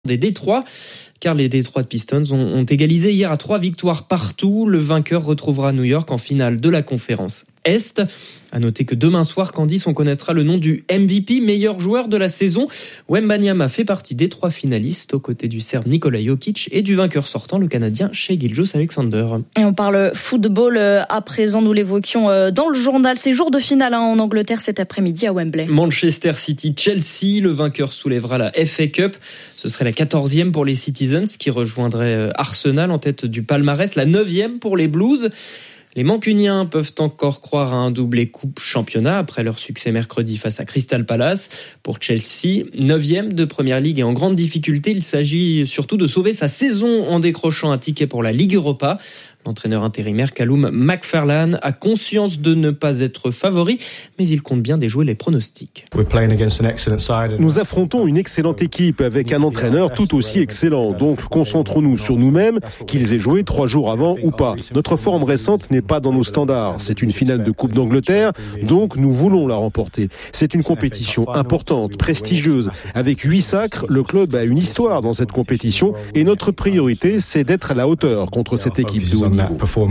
des Détroits, car les Detroit Pistons ont égalisé hier à 3 victoires partout. Le vainqueur retrouvera New York en finale de la conférence Est. À noter que demain soir, Candice, on connaîtra le nom du MVP, meilleur joueur de la saison. Wembanyama fait partie des 3 finalistes, aux côtés du Serbe Nikola Jokic et du vainqueur sortant, le Canadien Shai Gilgeous-Alexander. Et on parle football à présent, nous l'évoquions dans le journal. C'est jour de finale en Angleterre cet après-midi à Wembley. Manchester City-Chelsea, le vainqueur soulèvera la FA Cup. Ce serait la 14e pour les Citizens qui rejoindrait Arsenal en tête du palmarès, la 9e pour les Blues. Les Mancuniens peuvent encore croire à un doublé coupe-championnat après leur succès mercredi face à Crystal Palace. Pour Chelsea, 9e de Première Ligue et en grande difficulté, il s'agit surtout de sauver sa saison en décrochant un ticket pour la Ligue Europa. L'entraîneur intérimaire Callum McFarlane a conscience de ne pas être favori, mais il compte bien déjouer les pronostics. Nous affrontons une excellente équipe avec un entraîneur tout aussi excellent. Donc concentrons-nous sur nous-mêmes, qu'ils aient joué 3 jours avant ou pas. Notre forme récente n'est pas dans nos standards. C'est une finale de Coupe d'Angleterre, donc nous voulons la remporter. C'est une compétition importante, prestigieuse. Avec 8 sacres, le club a une histoire dans cette compétition et notre priorité, c'est d'être à la hauteur contre cette équipe de haut niveau.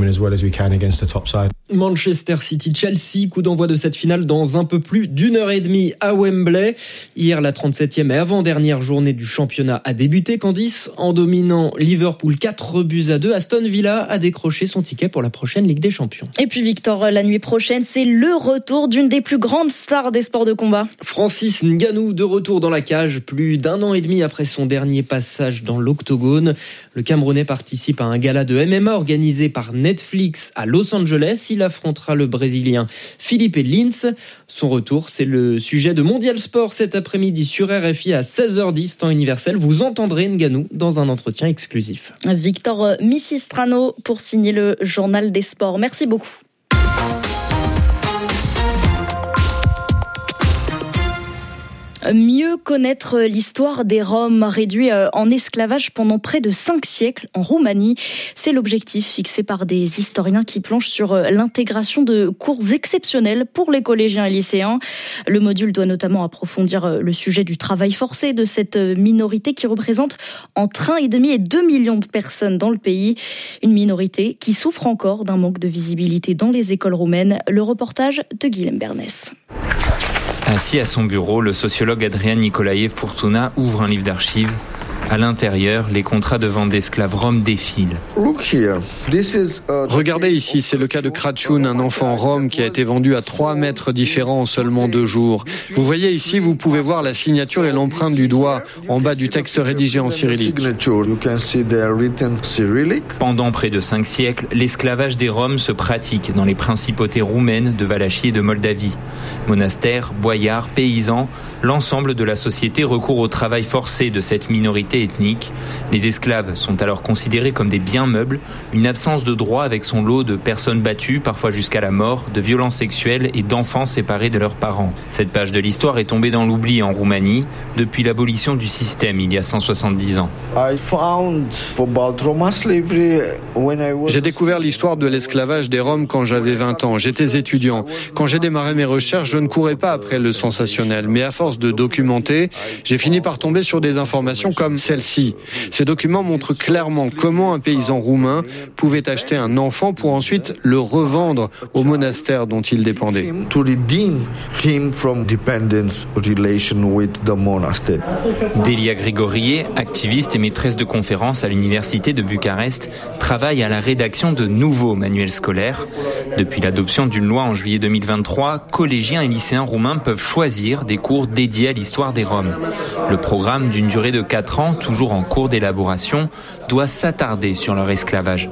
Manchester City-Chelsea, coup d'envoi de cette finale dans un peu plus d'une heure et demie à Wembley. Hier, la 37e et avant-dernière journée du championnat a débuté, Candice. En dominant Liverpool 4-2. Aston Villa a décroché son ticket pour la prochaine Ligue des Champions. Et puis Victor, la nuit prochaine, c'est le retour d'une des plus grandes stars des sports de combat. Francis Ngannou de retour dans la cage, plus d'1 an et demi après son dernier passage dans l'octogone. Le Camerounais participe à un gala de MMA organisé par Netflix à Los Angeles. Il affrontera le Brésilien Felipe Lins. Son retour, c'est le sujet de Mondial Sport cet après-midi sur RFI à 16h10 temps universel. Vous entendrez Ngannou dans un entretien exclusif. Victor Missistrano pour signer le journal des sports. Merci beaucoup. Mieux connaître l'histoire des Roms réduits en esclavage pendant près de 5 siècles en Roumanie. C'est l'objectif fixé par des historiens qui planchent sur l'intégration de cours exceptionnels pour les collégiens et lycéens. Le module doit notamment approfondir le sujet du travail forcé de cette minorité qui représente entre 1,5 et 2 millions de personnes dans le pays. Une minorité qui souffre encore d'un manque de visibilité dans les écoles roumaines. Le reportage de Guilhem Bernès. Assis à son bureau, le sociologue Adrian Nicolae Furtuna ouvre un livre d'archives. À l'intérieur, les contrats de vente d'esclaves roms défilent. Regardez ici, c'est le cas de Crăciun, un enfant rome qui a été vendu à 3 maîtres différents en seulement 2 jours. Vous voyez ici, vous pouvez voir la signature et l'empreinte du doigt en bas du texte rédigé en cyrillique. Pendant près de 5 siècles, l'esclavage des Roms se pratique dans les principautés roumaines de Valachie et de Moldavie. Monastères, boyards, paysans, l'ensemble de la société recourt au travail forcé de cette minorité ethnique. Les esclaves sont alors considérés comme des biens meubles, une absence de droit avec son lot de personnes battues, parfois jusqu'à la mort, de violences sexuelles et d'enfants séparés de leurs parents. Cette page de l'histoire est tombée dans l'oubli en Roumanie depuis l'abolition du système il y a 170 ans. J'ai découvert l'histoire de l'esclavage des Roms quand j'avais 20 ans. J'étais étudiant. Quand j'ai démarré mes recherches, je ne courais pas après le sensationnel, mais à force de documenter, j'ai fini par tomber sur des informations comme celle-ci. Ces documents montrent clairement comment un paysan roumain pouvait acheter un enfant pour ensuite le revendre au monastère dont il dépendait. Delia Grigorie, activiste et maîtresse de conférences à l'université de Bucarest, travaille à la rédaction de nouveaux manuels scolaires. Depuis l'adoption d'une loi en juillet 2023, collégiens et lycéens roumains peuvent choisir des cours dédiés à l'histoire des Roms. Le programme d'une durée de 4 ans, toujours en cours d'élaboration, doit s'attarder sur leur esclavage.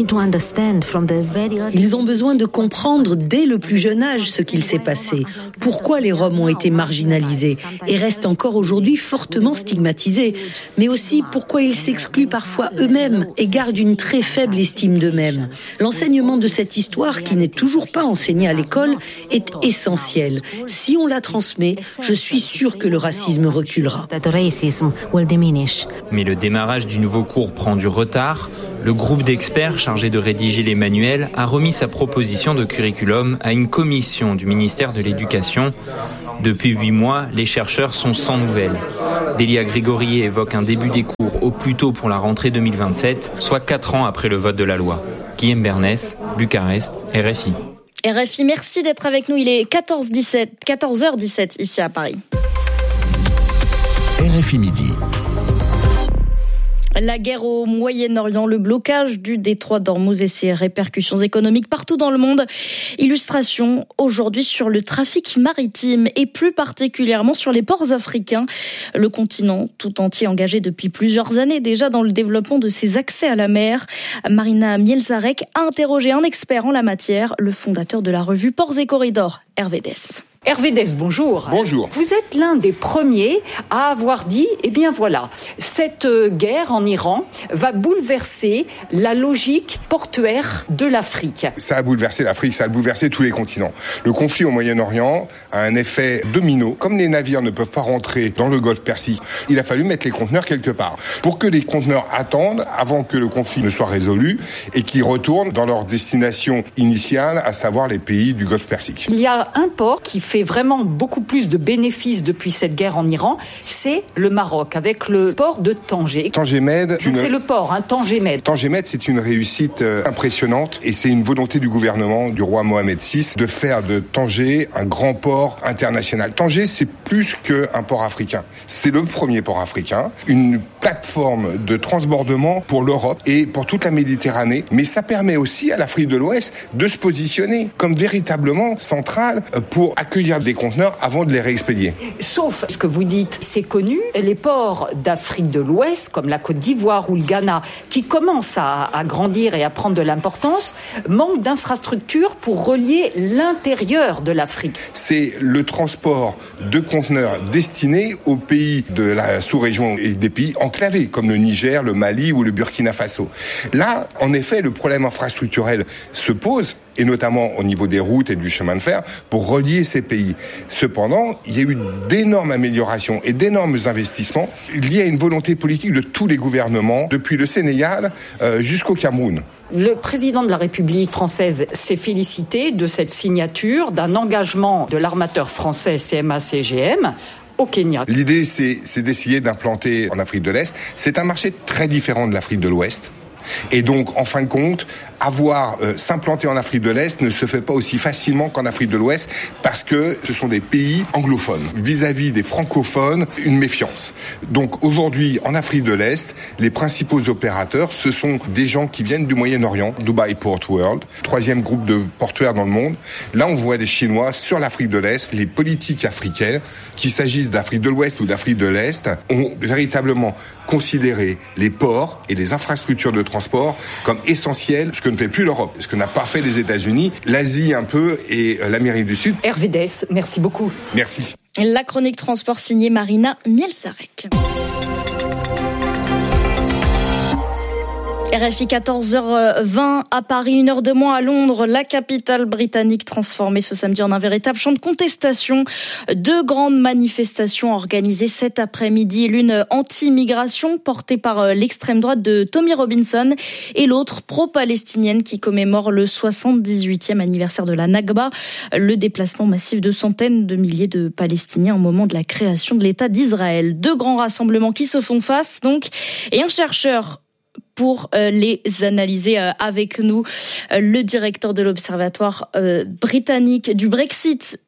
Ils ont besoin de comprendre dès le plus jeune âge ce qu'il s'est passé, pourquoi les Roms ont été marginalisés et restent encore aujourd'hui fortement stigmatisés, mais aussi pourquoi ils s'excluent parfois eux-mêmes et gardent une très faible estime d'eux-mêmes. L'enseignement de cette histoire qui n'est toujours pas enseignée à l'école, est essentielle. Si on la transmet, je suis sûre que le racisme reculera. Mais le démarrage du nouveau cours prend du retard. Le groupe d'experts chargé de rédiger les manuels a remis sa proposition de curriculum à une commission du ministère de l'Éducation. Depuis 8 mois, les chercheurs sont sans nouvelles. Delia Grigorié évoque un début des cours au plus tôt pour la rentrée 2027, soit 4 ans après le vote de la loi. Guillaume Bernès, Bucarest, RFI. RFI, merci d'être avec nous. Il est 14h17 ici à Paris. RFI Midi. La guerre au Moyen-Orient, le blocage du détroit d'Ormuz et ses répercussions économiques partout dans le monde. Illustration aujourd'hui sur le trafic maritime et plus particulièrement sur les ports africains. Le continent tout entier engagé depuis plusieurs années déjà dans le développement de ses accès à la mer. Marina Mielzarek a interrogé un expert en la matière, le fondateur de la revue Ports et Corridors, Hervé Dess. Hervé Dess, bonjour. Bonjour. Vous êtes l'un des premiers à avoir dit, eh bien voilà, cette guerre en Iran va bouleverser la logique portuaire de l'Afrique. Ça a bouleversé l'Afrique, ça a bouleversé tous les continents. Le conflit au Moyen-Orient a un effet domino. Comme les navires ne peuvent pas rentrer dans le golfe Persique, il a fallu mettre les conteneurs quelque part. Pour que les conteneurs attendent avant que le conflit ne soit résolu et qu'ils retournent dans leur destination initiale, à savoir les pays du golfe Persique. Il y a un port qui fait vraiment beaucoup plus de bénéfices depuis cette guerre en Iran, c'est le Maroc, avec le port de Tanger. Tanger Med, c'est le port, Tanger Med. Tanger Med, c'est une réussite impressionnante et c'est une volonté du gouvernement du roi Mohamed VI de faire de Tanger un grand port international. Tanger, c'est plus qu'un port africain. C'est le premier port africain, une plateforme de transbordement pour l'Europe et pour toute la Méditerranée. Mais ça permet aussi à l'Afrique de l'Ouest de se positionner comme véritablement centrale pour accueillir des conteneurs avant de les réexpédier. Sauf ce que vous dites, c'est connu, les ports d'Afrique de l'Ouest, comme la Côte d'Ivoire ou le Ghana, qui commencent à grandir et à prendre de l'importance, manquent d'infrastructures pour relier l'intérieur de l'Afrique. C'est le transport de conteneurs destinés aux pays de la sous-région et des pays enclavés, comme le Niger, le Mali ou le Burkina Faso. Là, en effet, le problème infrastructurel se pose, et notamment au niveau des routes et du chemin de fer, pour relier ces pays. Cependant, il y a eu d'énormes améliorations et d'énormes investissements liés à une volonté politique de tous les gouvernements, depuis le Sénégal jusqu'au Cameroun. Le président de la République française s'est félicité de cette signature, d'un engagement de l'armateur français CMA-CGM au Kenya. L'idée, c'est d'essayer d'implanter en Afrique de l'Est. C'est un marché très différent de l'Afrique de l'Ouest. Et donc, en fin de compte, s'implanter en Afrique de l'Est ne se fait pas aussi facilement qu'en Afrique de l'Ouest parce que ce sont des pays anglophones. Vis-à-vis des francophones, une méfiance. Donc aujourd'hui, en Afrique de l'Est, les principaux opérateurs, ce sont des gens qui viennent du Moyen-Orient, Dubai Port World, 3e groupe de portuaires dans le monde. Là, on voit des Chinois sur l'Afrique de l'Est. Les politiques africaines, qu'il s'agisse d'Afrique de l'Ouest ou d'Afrique de l'Est, ont véritablement considéré les ports et les infrastructures de transport comme essentiels, ce que ne fait plus l'Europe, ce que n'a pas fait les États-Unis, l'Asie un peu et l'Amérique du Sud. Hervé Dess, merci beaucoup. Merci. La chronique transport signée Marina Mielzarek. RFI 14h20 à Paris, 1 heure de moins à Londres, la capitale britannique transformée ce samedi en un véritable champ de contestation. 2 grandes manifestations organisées cet après-midi, l'une anti-immigration portée par l'extrême droite de Tommy Robinson et l'autre pro-palestinienne qui commémore le 78e anniversaire de la Nakba, le déplacement massif de centaines de milliers de Palestiniens au moment de la création de l'État d'Israël. 2 grands rassemblements qui se font face donc et un chercheur pour les analyser avec nous, le directeur de l'Observatoire britannique du Brexit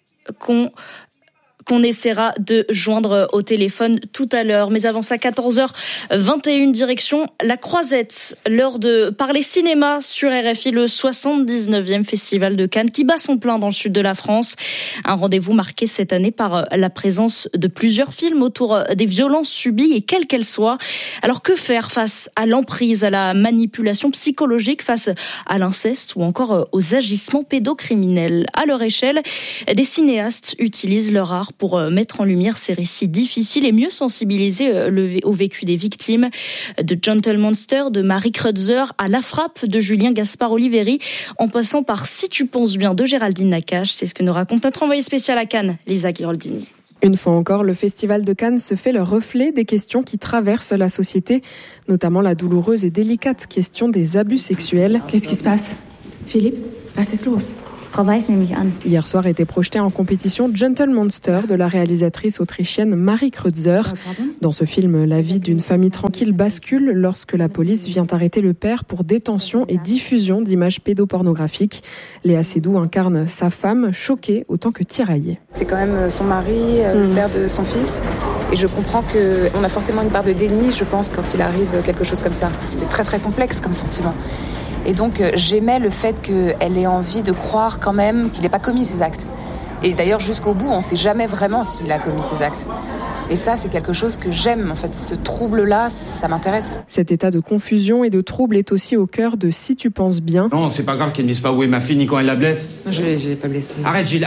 qu'on essaiera de joindre au téléphone tout à l'heure. Mais avant ça, 14h21, direction la Croisette, l'heure de parler cinéma sur RFI, le 79e Festival de Cannes qui bat son plein dans le sud de la France. Un rendez-vous marqué cette année par la présence de plusieurs films autour des violences subies et quelles qu'elles soient. Alors que faire face à l'emprise, à la manipulation psychologique, face à l'inceste ou encore aux agissements pédocriminels? À leur échelle, des cinéastes utilisent leur art pour mettre en lumière ces récits difficiles et mieux sensibiliser au vécu des victimes. De Gentle Monster, de Marie Kreutzer à La Frappe de Julien Gaspard Oliveri, en passant par Si tu penses bien de Géraldine Nakache. C'est ce que nous raconte notre envoyée spéciale à Cannes, Lisa Ghiraldini. Une fois encore, le Festival de Cannes se fait le reflet des questions qui traversent la société, notamment la douloureuse et délicate question des abus sexuels. Qu'est-ce qui se passe, Philippe? Was ist los? Frau Weiss nehme ich an. Hier soir était projeté en compétition Gentle Monster de la réalisatrice autrichienne Marie Kreutzer. Dans ce film, la vie d'une famille tranquille bascule lorsque la police vient arrêter le père pour détention et diffusion d'images pédopornographiques. Léa Seydoux incarne sa femme, choquée autant que tiraillée. C'est quand même son mari, le père de son fils. Et je comprends qu'on a forcément une part de déni, je pense, quand il arrive quelque chose comme ça. C'est très très complexe comme sentiment. Et donc j'aimais le fait qu'elle ait envie de croire quand même qu'il n'ait pas commis ces actes. Et d'ailleurs jusqu'au bout, on ne sait jamais vraiment s'il a commis ces actes. Et ça, c'est quelque chose que j'aime, en fait. Ce trouble-là, ça m'intéresse. Cet état de confusion et de trouble est aussi au cœur de Si tu penses bien. Non, c'est pas grave qu'elle ne dise pas où est ma fille ni quand elle la blesse. Je l'ai pas blessée. Arrête, Gilles,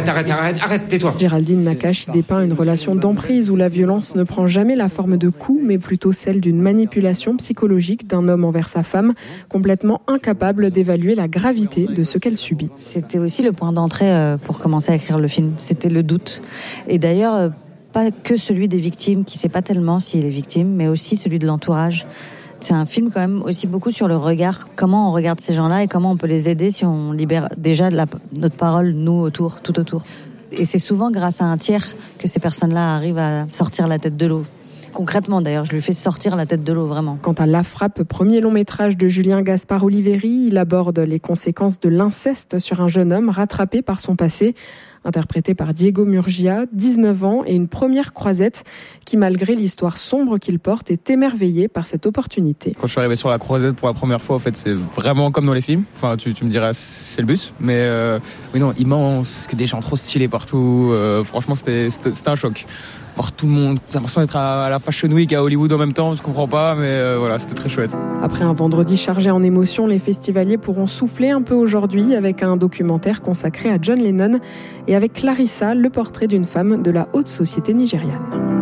arrête, tais-toi. Géraldine Nakache y dépeint une relation d'emprise où la violence ne prend jamais la forme de coups, mais plutôt celle d'une manipulation psychologique d'un homme envers sa femme, complètement incapable d'évaluer la gravité de ce qu'elle subit. C'était aussi le point d'entrée pour commencer à écrire le film. C'était le doute. Et d'ailleurs, pas que celui des victimes, qui ne sait pas tellement s'il est victime, mais aussi celui de l'entourage. C'est un film quand même aussi beaucoup sur le regard, comment on regarde ces gens-là et comment on peut les aider si on libère déjà notre parole, nous, tout autour. Et c'est souvent grâce à un tiers que ces personnes-là arrivent à sortir la tête de l'eau. Concrètement, d'ailleurs, je lui fais sortir la tête de l'eau, vraiment. Quant à La Frappe, premier long métrage de Julien Gaspard Oliveri, il aborde les conséquences de l'inceste sur un jeune homme rattrapé par son passé, interprété par Diego Murgia, 19 ans et une première croisette qui, malgré l'histoire sombre qu'il porte, est émerveillé par cette opportunité. Quand je suis arrivé sur la croisette pour la première fois, en fait, c'est vraiment comme dans les films. Enfin, tu me diras, c'est le bus, mais oui, non, immense, des gens trop stylés partout. Franchement, c'était un choc. Voir tout le monde, j'ai l'impression d'être à la Fashion Week à Hollywood en même temps, je comprends pas, mais voilà, c'était très chouette. Après un vendredi chargé en émotions, les festivaliers pourront souffler un peu aujourd'hui avec un documentaire consacré à John Lennon et avec Clarissa, le portrait d'une femme de la haute société nigériane.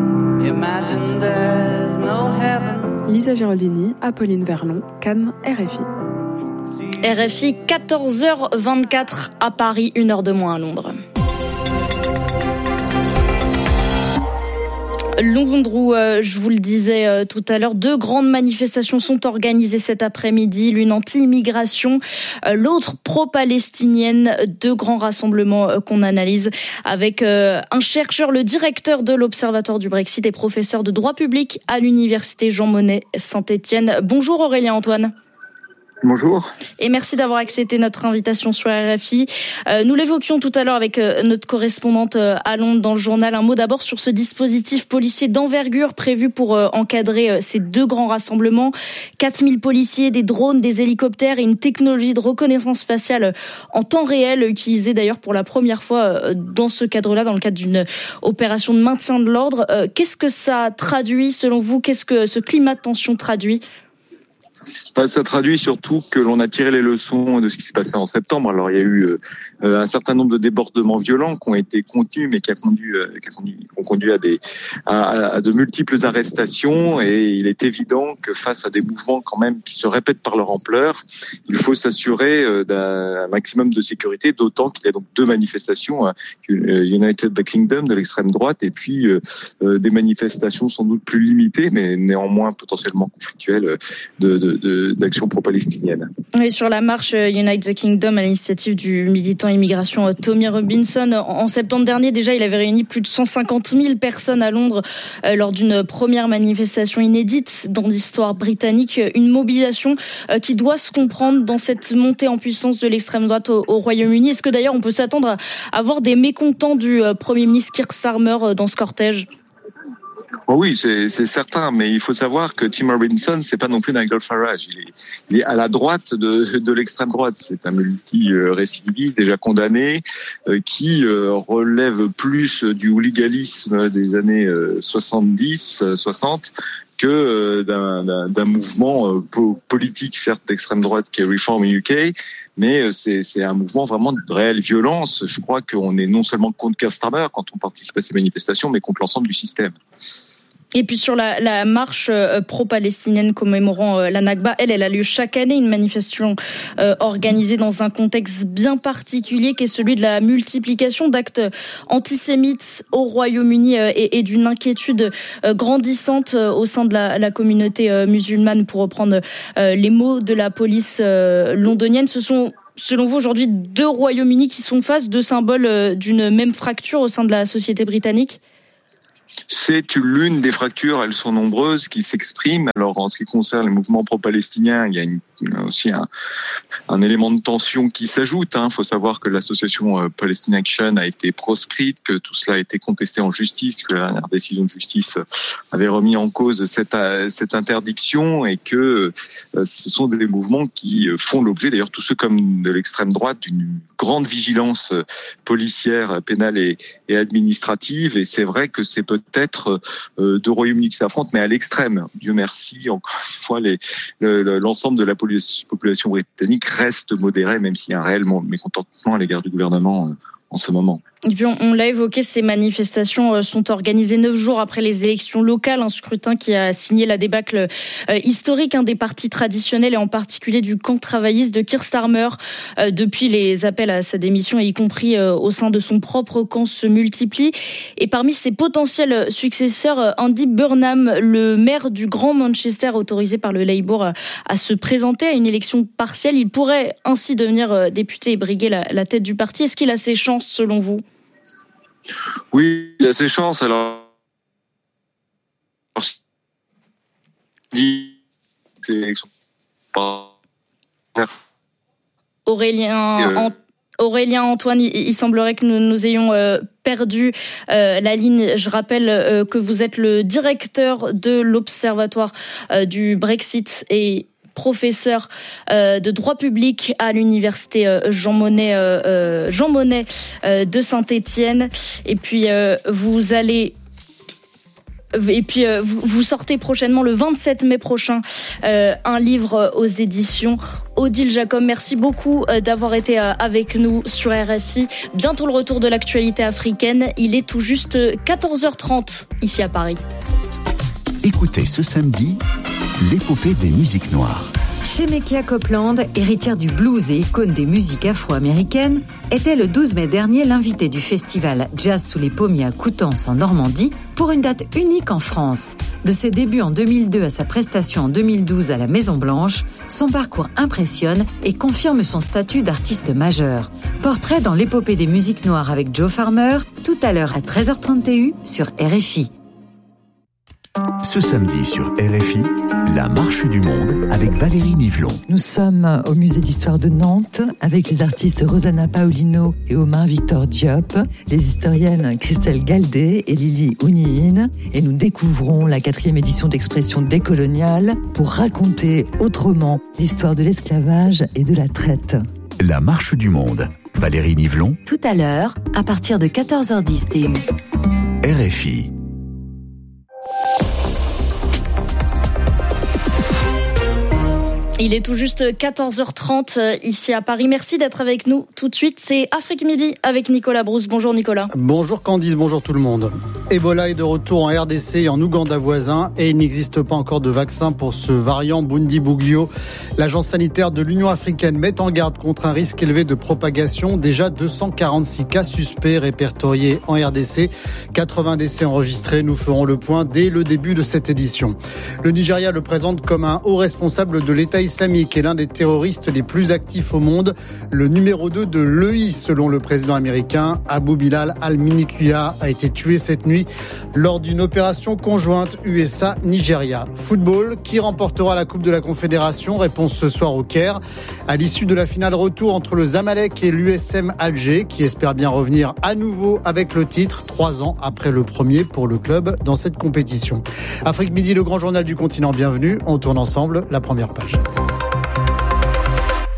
Lisa Ghiraldini, Apolline Verlon, Cannes, RFI. RFI, 14h24 à Paris, 1h de moins à Londres. Londres où, je vous le disais tout à l'heure, 2 grandes manifestations sont organisées cet après-midi, l'une anti-immigration, l'autre pro-palestinienne, 2 grands rassemblements qu'on analyse avec un chercheur, le directeur de l'Observatoire du Brexit et professeur de droit public à l'université Jean Monnet Saint-Étienne. Bonjour Aurélien Antoine. Bonjour. Et merci d'avoir accepté notre invitation sur RFI. Nous l'évoquions tout à l'heure avec notre correspondante à Londres dans le journal. Un mot d'abord sur ce dispositif policier d'envergure prévu pour encadrer ces 2 grands rassemblements. 4000 policiers, des drones, des hélicoptères et une technologie de reconnaissance faciale en temps réel utilisée d'ailleurs pour la première fois dans ce cadre-là, dans le cadre d'une opération de maintien de l'ordre. Qu'est-ce que ça traduit selon vous? Qu'est-ce que ce climat de tension traduit? Ça traduit surtout que l'on a tiré les leçons de ce qui s'est passé en septembre. Alors il y a eu un certain nombre de débordements violents qui ont été contenus, mais qui ont conduit à de multiples arrestations. Et il est évident que face à des mouvements quand même qui se répètent par leur ampleur, il faut s'assurer d'un maximum de sécurité. D'autant qu'il y a donc 2 manifestations, United Kingdom de l'extrême droite, et puis des manifestations sans doute plus limitées, mais néanmoins potentiellement conflictuelles d'action pro-palestinienne. Oui, sur la marche Unite the Kingdom à l'initiative du militant immigration Tommy Robinson, en septembre dernier déjà, il avait réuni plus de 150 000 personnes à Londres lors d'une première manifestation inédite dans l'histoire britannique, une mobilisation qui doit se comprendre dans cette montée en puissance de l'extrême droite au Royaume-Uni. Est-ce que d'ailleurs on peut s'attendre à voir des mécontents du Premier ministre Keir Starmer dans ce cortège ? Oh oui, c'est certain, mais il faut savoir que Tim Robinson, c'est pas non plus Nigel Farage. Il est à la droite de l'extrême droite. C'est un multi-récidiviste déjà condamné, qui relève plus du hooliganisme des années 70, 60 que d'un mouvement politique, certes d'extrême droite, qui est Reform UK, mais c'est un mouvement vraiment de réelle violence. Je crois qu'on est non seulement contre Keir Starmer quand on participe à ces manifestations, mais contre l'ensemble du système. Et puis sur la marche pro-palestinienne commémorant la Nakba, elle a lieu chaque année, une manifestation organisée dans un contexte bien particulier qui est celui de la multiplication d'actes antisémites au Royaume-Uni et d'une inquiétude grandissante au sein de la communauté musulmane, pour reprendre les mots de la police londonienne. Ce sont, selon vous, aujourd'hui 2 Royaumes-Unis qui sont face, 2 symboles d'une même fracture au sein de la société britannique ? C'est l'une des fractures, elles sont nombreuses, qui s'expriment. Alors, en ce qui concerne les mouvements pro-palestiniens, il y a aussi un élément de tension qui s'ajoute. Il faut savoir que l'association Palestine Action a été proscrite, que tout cela a été contesté en justice, que la dernière décision de justice avait remis en cause cette interdiction, et que ce sont des mouvements qui font l'objet, d'ailleurs tous ceux comme de l'extrême droite, d'une grande vigilance policière, pénale et administrative. Et c'est vrai que c'est peut-être 2 Royaumes-Unis qui s'affrontent, mais à l'extrême. Dieu merci, encore une fois, l'ensemble de la population britannique reste modérée, même s'il y a un réel mécontentement à l'égard du gouvernement en ce moment. Et puis on l'a évoqué, ces manifestations sont organisées 9 jours après les élections locales, un scrutin qui a signé la débâcle historique des partis traditionnels, et en particulier du camp travailliste de Keir Starmer. Depuis, les appels à sa démission, y compris au sein de son propre camp, se multiplient. Et parmi ses potentiels successeurs, Andy Burnham, le maire du Grand Manchester, autorisé par le Labour à se présenter à une élection partielle, il pourrait ainsi devenir député et briguer la tête du parti. Est-ce qu'il a ses chances, selon vous ? Oui, il a ses chances. Alors, Aurélien Antoine, il semblerait que nous ayons perdu la ligne. Je rappelle que vous êtes le directeur de l'Observatoire du Brexit et professeur de droit public à l'université Jean Monnet de Saint-Étienne. Et puis vous sortez prochainement, le 27 mai prochain, un livre aux éditions Odile Jacob. Merci beaucoup d'avoir été avec nous sur RFI. Bientôt le retour de l'actualité africaine. Il est tout juste 14h30 ici à Paris. Écoutez ce samedi l'épopée des musiques noires. Shemekia Copeland, héritière du blues et icône des musiques afro-américaines, était le 12 mai dernier l'invitée du festival Jazz sous les pommiers à Coutances en Normandie pour une date unique en France. De ses débuts en 2002 à sa prestation en 2012 à la Maison Blanche, son parcours impressionne et confirme son statut d'artiste majeur. Portrait dans l'épopée des musiques noires avec Joe Farmer, tout à l'heure à 13h30 TU sur RFI. Ce samedi sur RFI, la marche du monde avec Valérie Nivelon. Nous sommes au musée d'histoire de Nantes avec les artistes Rosanna Paulino et Omar Victor Diop, les historiennes Christelle Galdé et Lily Ouniine, et nous découvrons la 4e édition d'Expression décoloniale pour raconter autrement l'histoire de l'esclavage et de la traite. La marche du monde, Valérie Nivelon. Tout à l'heure, à partir de 14h10 TU. RFI. Il est tout juste 14h30 ici à Paris. Merci d'être avec nous tout de suite. C'est Afrique Midi avec Nicolas Brousse. Bonjour Nicolas. Bonjour Candice, bonjour tout le monde. Ebola est de retour en RDC et en Ouganda voisin et il n'existe pas encore de vaccin pour ce variant Bundibugyo. L'agence sanitaire de l'Union africaine met en garde contre un risque élevé de propagation. Déjà 246 cas suspects répertoriés en RDC, 80 décès enregistrés. Nous ferons le point dès le début de cette édition. Le Nigeria le présente comme un haut responsable de l'État islamique et l'un des terroristes les plus actifs au monde. Le numéro 2 de l'EI, selon le président américain, Abu Bilal al-Minikuya, a été tué cette nuit lors d'une opération conjointe USA-Nigeria. Football, qui remportera la Coupe de la Confédération? Réponse ce soir au Caire. À l'issue de la finale retour entre le Zamalek et l'USM Alger, qui espère bien revenir à nouveau avec le titre, 3 ans après le premier pour le club dans cette compétition. Afrique Midi, le grand journal du continent, bienvenue. On tourne ensemble la première page.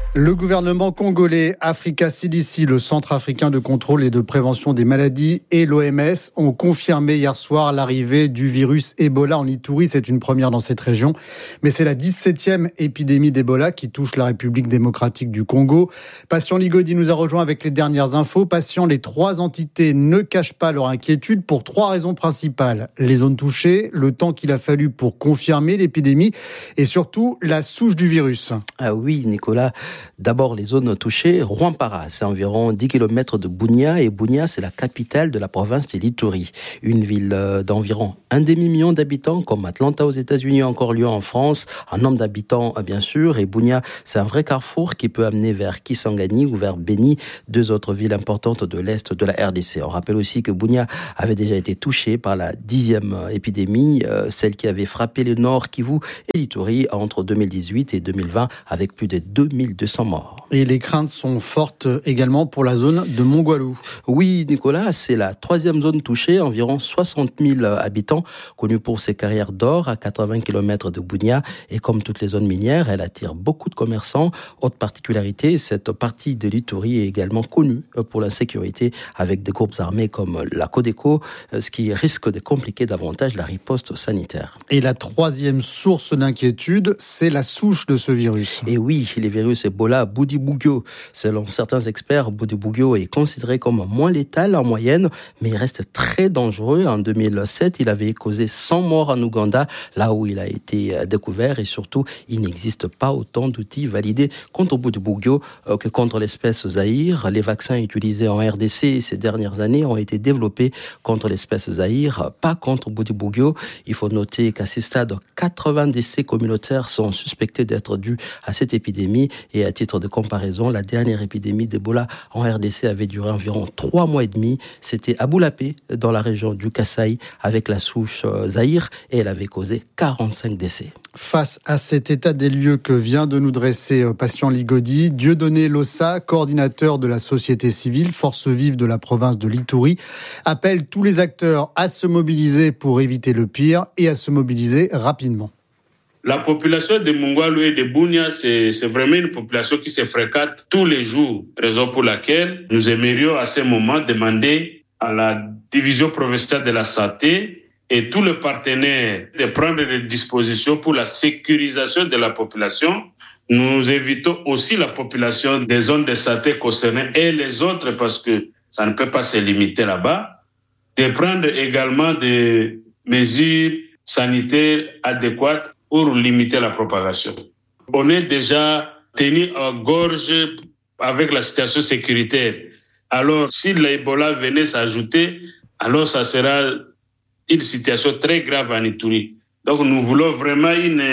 Le gouvernement congolais, Africa CDC, le Centre africain de contrôle et de prévention des maladies, et l'OMS ont confirmé hier soir l'arrivée du virus Ebola en Ituri. C'est une première dans cette région. Mais c'est la 17e épidémie d'Ebola qui touche la République démocratique du Congo. Patient Ligodi nous a rejoint avec les dernières infos. Patient, les 3 entités ne cachent pas leur inquiétude pour 3 raisons principales. Les zones touchées, le temps qu'il a fallu pour confirmer l'épidémie et surtout la souche du virus. Ah oui, Nicolas. D'abord, les zones touchées, Rwampara, c'est environ 10 km de Bunia, et Bunia, c'est la capitale de la province de l'Ituri. Une ville d'environ 1 demi-million d'habitants, comme Atlanta aux États-Unis, encore Lyon en France, un nombre d'habitants, bien sûr, et Bunia, c'est un vrai carrefour qui peut amener vers Kisangani ou vers Beni, 2 autres villes importantes de l'Est de la RDC. On rappelle aussi que Bunia avait déjà été touché par la 10e épidémie, celle qui avait frappé le Nord Kivu et l'Ituri entre 2018 et 2020, avec plus de 2200 morts. Et les craintes sont fortes également pour la zone de Mongwalu. Oui, Nicolas, c'est la 3e zone touchée, environ 60 000 habitants, connue pour ses carrières d'or à 80 km de Bunia. Et comme toutes les zones minières, elle attire beaucoup de commerçants. Autre particularité, cette partie de l'Ituri est également connue pour l'insécurité, avec des groupes armés comme la Codeco, ce qui risque de compliquer davantage la riposte sanitaire. Et la 3e source d'inquiétude, c'est la souche de ce virus. Et oui, les virus Ebola, Bundibugyo. Selon certains experts, Bundibugyo est considéré comme moins létal en moyenne, mais il reste très dangereux. En 2007, il avait causé 100 morts en Ouganda, là où il a été découvert, et surtout, il n'existe pas autant d'outils validés contre Bundibugyo que contre l'espèce Zaïre. Les vaccins utilisés en RDC ces dernières années ont été développés contre l'espèce Zaïre, pas contre Bundibugyo. Il faut noter qu'à ce stade, 80 décès communautaires sont suspectés d'être dus à cette épidémie. Et à titre de comparaison, la dernière épidémie d'Ebola en RDC avait duré environ 3 mois et demi. C'était à Boulapé, dans la région du Kasaï, avec la souche Zaïre, et elle avait causé 45 décès. Face à cet état des lieux que vient de nous dresser Patient Ligodi, Dieudonné Lossa, coordinateur de la société civile, force vive de la province de l'Ituri, appelle tous les acteurs à se mobiliser pour éviter le pire et à se mobiliser rapidement. La population de Mongwalu et de Bunia, c'est vraiment une population qui se fréquente tous les jours. Raison pour laquelle nous aimerions à ce moment demander à la division provinciale de la santé et tous les partenaires de prendre des dispositions pour la sécurisation de la population. Nous invitons aussi la population des zones de santé concernées et les autres, parce que ça ne peut pas se limiter là-bas, de prendre également des mesures sanitaires adéquates pour limiter la propagation. On est déjà tenu à gorge avec la situation sécuritaire. Alors, si l'Ebola venait s'ajouter, alors ça sera une situation très grave en Ituri. Donc, nous voulons vraiment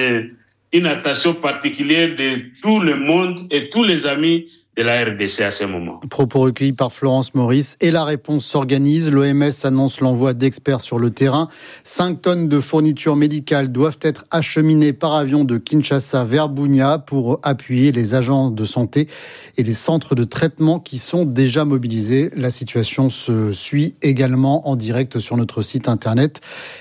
une attention particulière de tout le monde et tous les amis de la RDC à ce moment. Propos recueillis par Florence Maurice, et la réponse s'organise. L'OMS annonce l'envoi d'experts sur le terrain. 5 tonnes de fournitures médicales doivent être acheminées par avion de Kinshasa vers Bunia pour appuyer les agences de santé et les centres de traitement qui sont déjà mobilisés. La situation se suit également en direct sur notre site internet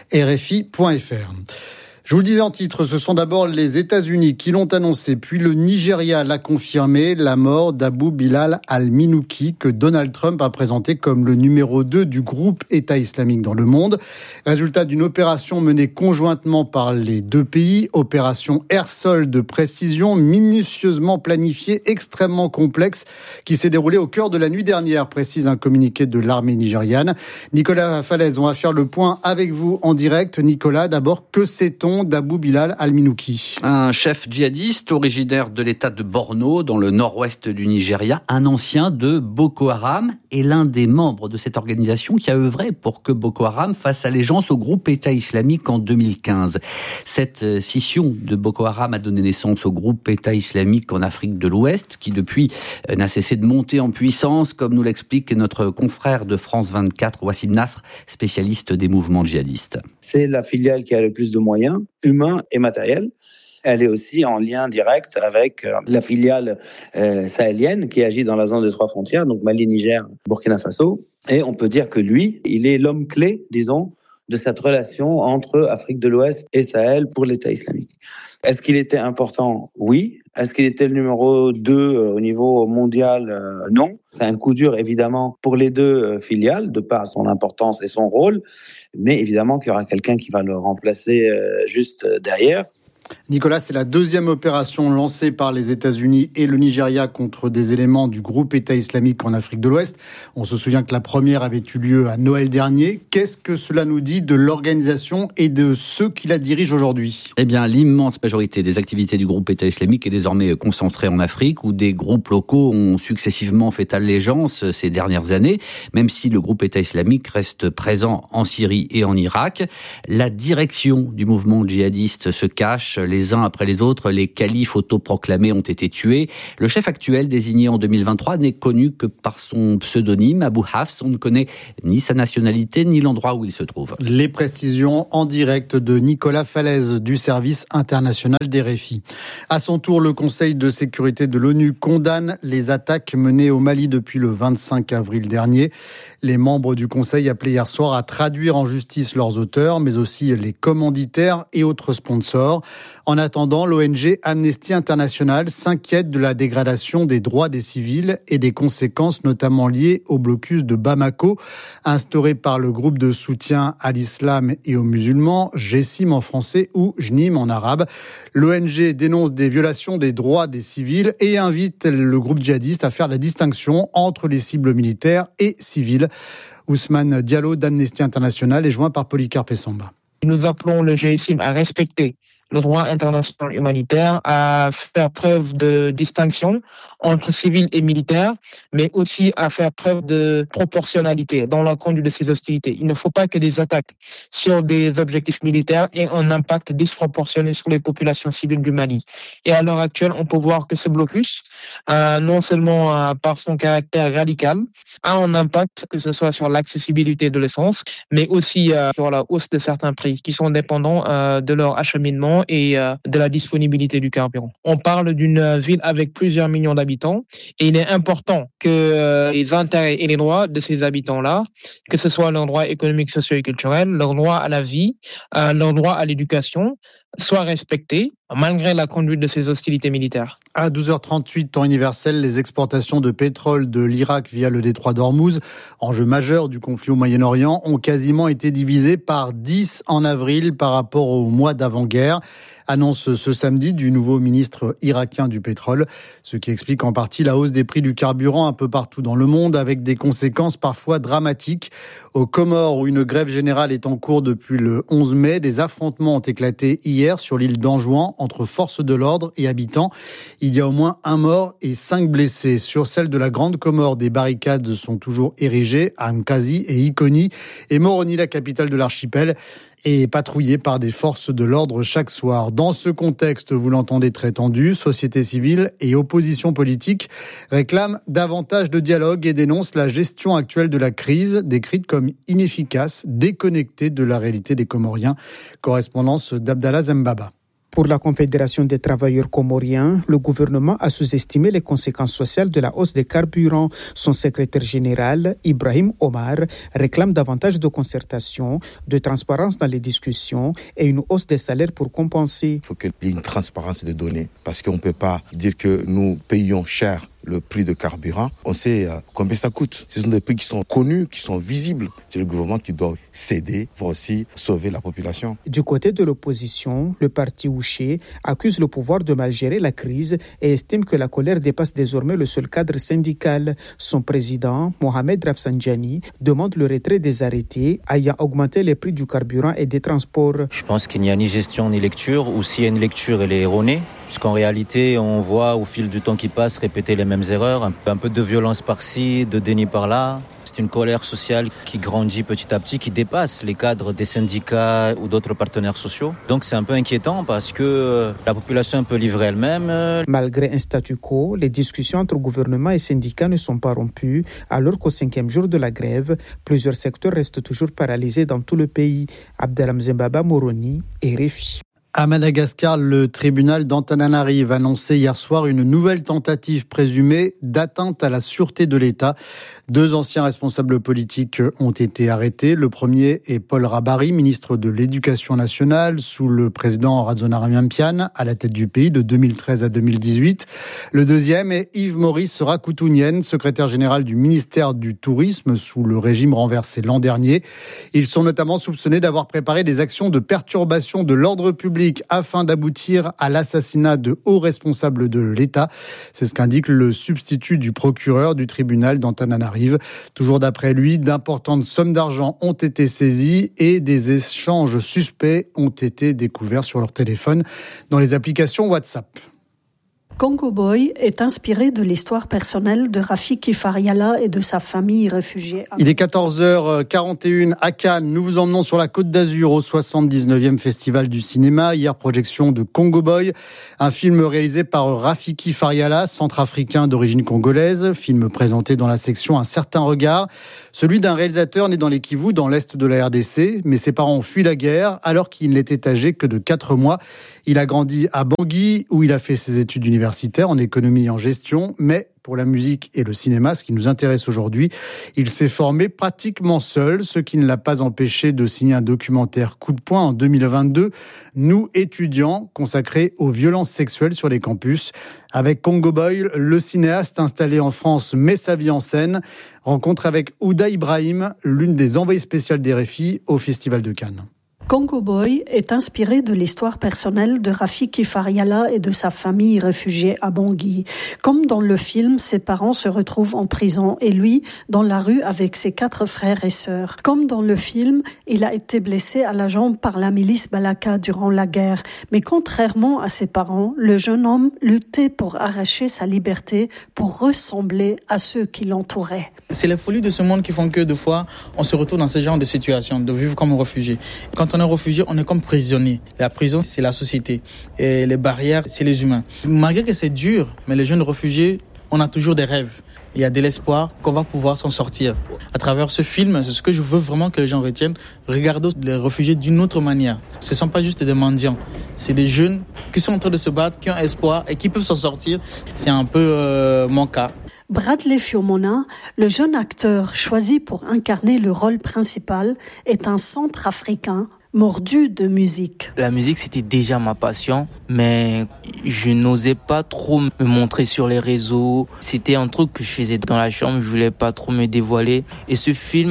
rfi.fr. Je vous le disais en titre, ce sont d'abord les États-Unis qui l'ont annoncé, puis le Nigeria l'a confirmé, la mort d'Abu Bilal al-Minouki, que Donald Trump a présenté comme le numéro 2 du groupe État islamique dans le monde. Résultat d'une opération menée conjointement par les 2 pays, opération air-sol de précision, minutieusement planifiée, extrêmement complexe, qui s'est déroulée au cœur de la nuit dernière, précise un communiqué de l'armée nigériane. Nicolas Falaise, on va faire le point avec vous en direct. Nicolas, d'abord, que sait-on d'Abu Bilal al-Minouki? Un chef djihadiste originaire de l'état de Borno, dans le nord-ouest du Nigeria, un ancien de Boko Haram et l'un des membres de cette organisation qui a œuvré pour que Boko Haram fasse allégeance au groupe État islamique en 2015. Cette scission de Boko Haram a donné naissance au groupe État islamique en Afrique de l'Ouest, qui depuis n'a cessé de monter en puissance, comme nous l'explique notre confrère de France 24, Wassim Nasr, spécialiste des mouvements djihadistes. C'est la filiale qui a le plus de moyens humains et matériels. Elle est aussi en lien direct avec la filiale sahélienne qui agit dans la zone des 3 frontières, donc Mali, Niger, Burkina Faso. Et on peut dire que lui, il est l'homme clé, disons, de cette relation entre Afrique de l'Ouest et Sahel pour l'État islamique. Est-ce qu'il était important ? Oui. Est-ce qu'il était le numéro 2 au niveau mondial? Non. C'est un coup dur, évidemment, pour les deux filiales, de par son importance et son rôle. Mais évidemment qu'il y aura quelqu'un qui va le remplacer juste derrière. Nicolas, c'est la deuxième opération lancée par les États-Unis et le Nigeria contre des éléments du groupe État islamique en Afrique de l'Ouest. On se souvient que la première avait eu lieu à Noël dernier. Qu'est-ce que cela nous dit de l'organisation et de ceux qui la dirigent aujourd'hui ? Eh bien, l'immense majorité des activités du groupe État islamique est désormais concentrée en Afrique, où des groupes locaux ont successivement fait allégeance ces dernières années, même si le groupe État islamique reste présent en Syrie et en Irak. La direction du mouvement djihadiste se cache. Les uns après les autres, les califes autoproclamés ont été tués. Le chef actuel, désigné en 2023, n'est connu que par son pseudonyme, Abu Hafs. On ne connaît ni sa nationalité, ni l'endroit où il se trouve. Les précisions en direct de Nicolas Falaise du service international d'RFI. À son tour, le Conseil de sécurité de l'ONU condamne les attaques menées au Mali depuis le 25 avril dernier. Les membres du Conseil appelaient hier soir à traduire en justice leurs auteurs, mais aussi les commanditaires et autres sponsors. En attendant, l'ONG Amnesty International s'inquiète de la dégradation des droits des civils et des conséquences notamment liées au blocus de Bamako, instauré par le groupe de soutien à l'islam et aux musulmans, GESIM en français ou JNIM en arabe. L'ONG dénonce des violations des droits des civils et invite le groupe djihadiste à faire la distinction entre les cibles militaires et civiles. Ousmane Diallo d'Amnesty International est joint par Polycarpe Samba. Nous appelons le GESIM à respecter le droit international humanitaire, à faire preuve de distinction entre civils et militaires, mais aussi à faire preuve de proportionnalité dans la conduite de ces hostilités. Il ne faut pas que des attaques sur des objectifs militaires aient un impact disproportionné sur les populations civiles du Mali. Et à l'heure actuelle, on peut voir que ce blocus, non seulement par son caractère radical, a un impact, que ce soit sur l'accessibilité de l'essence, mais aussi sur la hausse de certains prix qui sont dépendants de leur acheminement et de la disponibilité du carburant. On parle d'une ville avec plusieurs millions d'habitants et il est important que les intérêts et les droits de ces habitants-là, que ce soit leurs droits économiques, sociaux et culturels, leur droit à la vie, leur droit à l'éducation, soient respectés malgré la conduite de ces hostilités militaires. À 12h38, temps universel, les exportations de pétrole de l'Irak via le détroit d'Ormuz, enjeu majeur du conflit au Moyen-Orient, ont quasiment été divisées par 10 en avril par rapport au mois d'avant-guerre. Annonce ce samedi du nouveau ministre irakien du pétrole, ce qui explique en partie la hausse des prix du carburant un peu partout dans le monde, avec des conséquences parfois dramatiques. Aux Comores, où une grève générale est en cours depuis le 11 mai, des affrontements ont éclaté hier sur l'île d'Anjouan entre forces de l'ordre et habitants. Il y a au moins 1 mort et 5 blessés. Sur celle de la Grande Comore, des barricades sont toujours érigées à Nkasi et Ikoni, et Moroni, la capitale de l'archipel, est patrouillée par des forces de l'ordre chaque soir. Dans ce contexte, vous l'entendez, très tendu, société civile et opposition politique réclament davantage de dialogue et dénoncent la gestion actuelle de la crise, décrite comme inefficace, déconnectée de la réalité des Comoriens. Correspondance d'Abdallah Zembaba. Pour la Confédération des travailleurs comoriens, le gouvernement a sous-estimé les conséquences sociales de la hausse des carburants. Son secrétaire général, Ibrahim Omar, réclame davantage de concertation, de transparence dans les discussions et une hausse des salaires pour compenser. Il faut qu'il y ait une transparence des données, parce qu'on ne peut pas dire que nous payons cher le prix de carburant. On sait combien ça coûte. Ce sont des prix qui sont connus, qui sont visibles. C'est le gouvernement qui doit céder pour aussi sauver la population. Du côté de l'opposition, le parti Ouché accuse le pouvoir de mal gérer la crise et estime que la colère dépasse désormais le seul cadre syndical. Son président, Mohamed Rafsanjani, demande le retrait des arrêtés ayant augmenté les prix du carburant et des transports. Je pense qu'il n'y a ni gestion ni lecture, ou s'il y a une lecture, elle est erronée. Puisqu'en réalité, on voit au fil du temps qui passe répéter les mêmes erreurs, un peu de violence par-ci, de déni par-là. C'est une colère sociale qui grandit petit à petit, qui dépasse les cadres des syndicats ou d'autres partenaires sociaux. Donc c'est un peu inquiétant parce que la population est un peu livrée elle-même. Malgré un statu quo, les discussions entre gouvernement et syndicats ne sont pas rompues, alors qu'au 5e jour de la grève, plusieurs secteurs restent toujours paralysés dans tout le pays. Abdelhamid Zembaba, Moroni, RFI. À Madagascar, le tribunal d'Antananarive a annoncé hier soir une nouvelle tentative présumée d'atteinte à la sûreté de l'État. 2 anciens responsables politiques ont été arrêtés. Le premier est Paul Rabari, ministre de l'Éducation nationale, sous le président Razonaramiampian, à la tête du pays de 2013 à 2018. Le deuxième est Yves-Maurice Rakoutounienne, secrétaire général du ministère du Tourisme, sous le régime renversé l'an dernier. Ils sont notamment soupçonnés d'avoir préparé des actions de perturbation de l'ordre public afin d'aboutir à l'assassinat de hauts responsables de l'État. C'est ce qu'indique le substitut du procureur du tribunal d'Antananarive. Toujours d'après lui, d'importantes sommes d'argent ont été saisies et des échanges suspects ont été découverts sur leur téléphone dans les applications WhatsApp. Congo Boy est inspiré de l'histoire personnelle de Rafiki Fariala et de sa famille réfugiée. Il est 14h41 à Cannes. Nous vous emmenons sur la Côte d'Azur au 79e Festival du cinéma. Hier, projection de Congo Boy, un film réalisé par Rafiki Fariala, centrafricain d'origine congolaise. Film présenté dans la section Un certain regard. Celui d'un réalisateur né dans les Kivu, dans l'est de la RDC. Mais ses parents ont fui la guerre alors qu'il n'était âgé que de 4 mois. Il a grandi à Bangui, où il a fait ses études universitaires en économie et en gestion, mais pour la musique et le cinéma, ce qui nous intéresse aujourd'hui, il s'est formé pratiquement seul, ce qui ne l'a pas empêché de signer un documentaire coup de poing en 2022, Nous étudiants, consacré aux violences sexuelles sur les campus. Avec Congo Boy, le cinéaste installé en France met sa vie en scène. Rencontre avec Ouda Ibrahim, l'une des envoyées spéciales des RFI au Festival de Cannes. Congo Boy est inspiré de l'histoire personnelle de Rafiki Fariala et de sa famille réfugiée à Bangui. Comme dans le film, ses parents se retrouvent en prison et lui, dans la rue avec ses 4 frères et sœurs. Comme dans le film, il a été blessé à la jambe par la milice Balaka durant la guerre. Mais contrairement à ses parents, le jeune homme luttait pour arracher sa liberté, pour ressembler à ceux qui l'entouraient. C'est les folies de ce monde qui font que, des fois, on se retrouve dans ce genre de situation, de vivre comme réfugié. Quand on est réfugié, on est comme prisonnier. La prison, c'est la société. Et les barrières, c'est les humains. Malgré que c'est dur, mais les jeunes réfugiés, on a toujours des rêves. Il y a de l'espoir qu'on va pouvoir s'en sortir. À travers ce film, c'est ce que je veux vraiment que les gens retiennent. Regardons les réfugiés d'une autre manière. Ce ne sont pas juste des mendiants. C'est des jeunes qui sont en train de se battre, qui ont espoir et qui peuvent s'en sortir. C'est un peu mon cas. Bradley Fiomona, le jeune acteur choisi pour incarner le rôle principal, est un Centrafricain mordu de musique. La musique, c'était déjà ma passion, mais je n'osais pas trop me montrer sur les réseaux. C'était un truc que je faisais dans la chambre, je voulais pas trop me dévoiler. Et ce film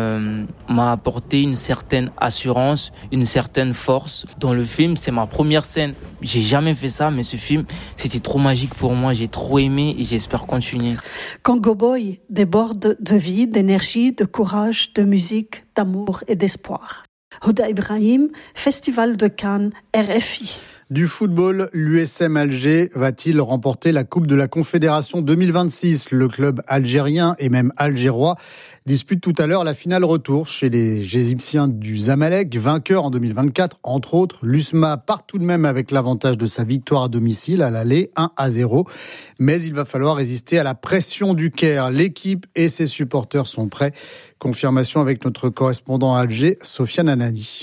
m'a apporté une certaine assurance, une certaine force. Dans le film, c'est ma première scène. J'ai jamais fait ça, mais ce film, c'était trop magique pour moi. J'ai trop aimé et j'espère continuer. Congo Boy déborde de vie, d'énergie, de courage, de musique, d'amour et d'espoir. Ouda Ibrahim, Festival de Cannes, RFI. Du football, l'USM Alger va-t-il remporter la Coupe de la Confédération 2026 ? Le club algérien et même algérois dispute tout à l'heure la finale retour chez les Égyptiens du Zamalek, vainqueur en 2024, entre autres. L'USMA part tout de même avec l'avantage de sa victoire à domicile à l'aller 1-0. Mais il va falloir résister à la pression du Caire. L'équipe et ses supporters sont prêts. Confirmation avec notre correspondant à Alger, Sofiane Anani.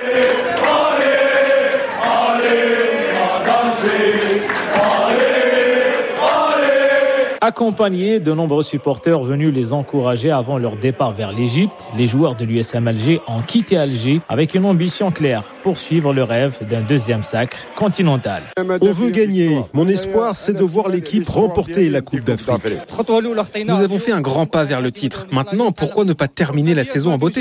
Accompagnés de nombreux supporters venus les encourager avant leur départ vers l'Égypte, les joueurs de l'USM Alger ont quitté Alger avec une ambition claire, poursuivre le rêve d'un deuxième sacre continental. On veut gagner. Mon espoir, c'est de voir l'équipe remporter la Coupe d'Afrique. Nous avons fait un grand pas vers le titre. Maintenant, pourquoi ne pas terminer la saison en beauté ?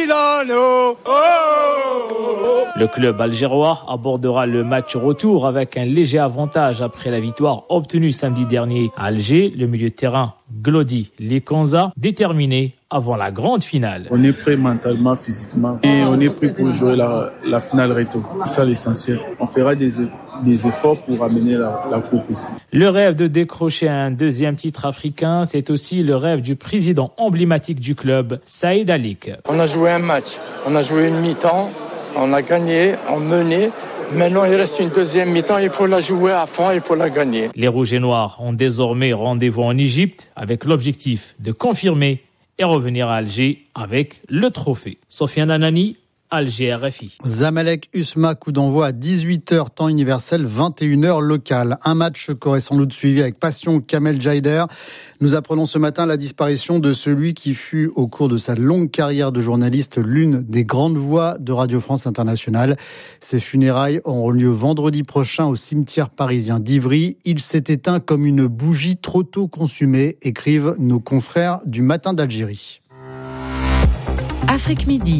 Le club algérois abordera le match retour avec un léger avantage après la victoire obtenue samedi dernier à Alger. Le milieu de terrain Glody Lekonza déterminé avant la grande finale. On est prêt mentalement, physiquement et on est prêt pour jouer la finale retour. C'est ça l'essentiel. On fera des efforts pour amener la coupe ici. Le rêve de décrocher un deuxième titre africain, c'est aussi le rêve du président emblématique du club, Saïd Alik. On a joué un match, on a joué une mi-temps, on a gagné, on menait. Maintenant, il reste une deuxième mi-temps, il faut la jouer à fond, il faut la gagner. Les Rouges et Noirs ont désormais rendez-vous en Égypte avec l'objectif de confirmer et revenir à Alger avec le trophée. Sofiane Anani, Alger, RFI. Zamalek Usma, coup d'envoi à 18h temps universel, 21h local. Un match qu'aurait sans doute suivi avec passion Kamel Jaider. Nous apprenons ce matin la disparition de celui qui fut, au cours de sa longue carrière de journaliste, l'une des grandes voix de Radio France Internationale. Ses funérailles auront lieu vendredi prochain au cimetière parisien d'Ivry. Il s'est éteint comme une bougie trop tôt consumée, écrivent nos confrères du Matin d'Algérie. Afrique Midi.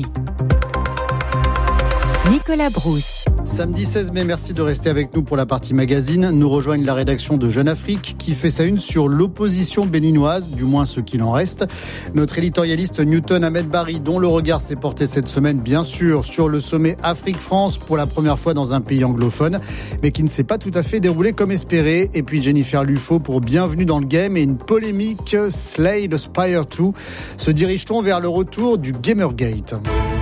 Nicolas Brousse. Samedi 16 mai, merci de rester avec nous pour la partie magazine. Nous rejoignent la rédaction de Jeune Afrique qui fait sa une sur l'opposition béninoise, du moins ce qu'il en reste. Notre éditorialiste Newton Ahmed Barry, dont le regard s'est porté cette semaine, bien sûr, sur le sommet Afrique-France pour la première fois dans un pays anglophone, mais qui ne s'est pas tout à fait déroulé comme espéré. Et puis Jennifer Lufo pour Bienvenue dans le Game et une polémique Slay the Spire 2. Se dirige-t-on vers le retour du Gamergate ?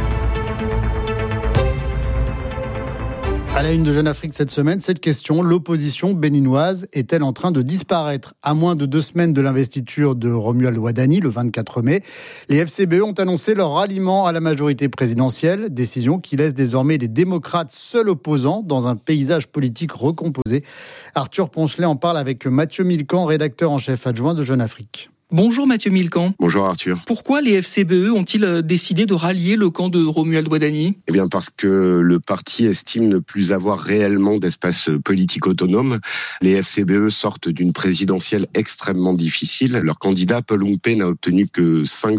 À la une de Jeune Afrique cette semaine, cette question, l'opposition béninoise est-elle en train de disparaître ? À moins de 2 semaines de l'investiture de Romuald Wadani, le 24 mai, les FCBE ont annoncé leur ralliement à la majorité présidentielle, décision qui laisse désormais les démocrates seuls opposants dans un paysage politique recomposé. Arthur Ponchelet en parle avec Mathieu Milcan, rédacteur en chef adjoint de Jeune Afrique. Bonjour Mathieu Milcan. Bonjour Arthur. Pourquoi les FCBE ont-ils décidé de rallier le camp de Romuald Wadani ? Eh bien parce que le parti estime ne plus avoir réellement d'espace politique autonome. Les FCBE sortent d'une présidentielle extrêmement difficile. Leur candidat Paul Oumpe n'a obtenu que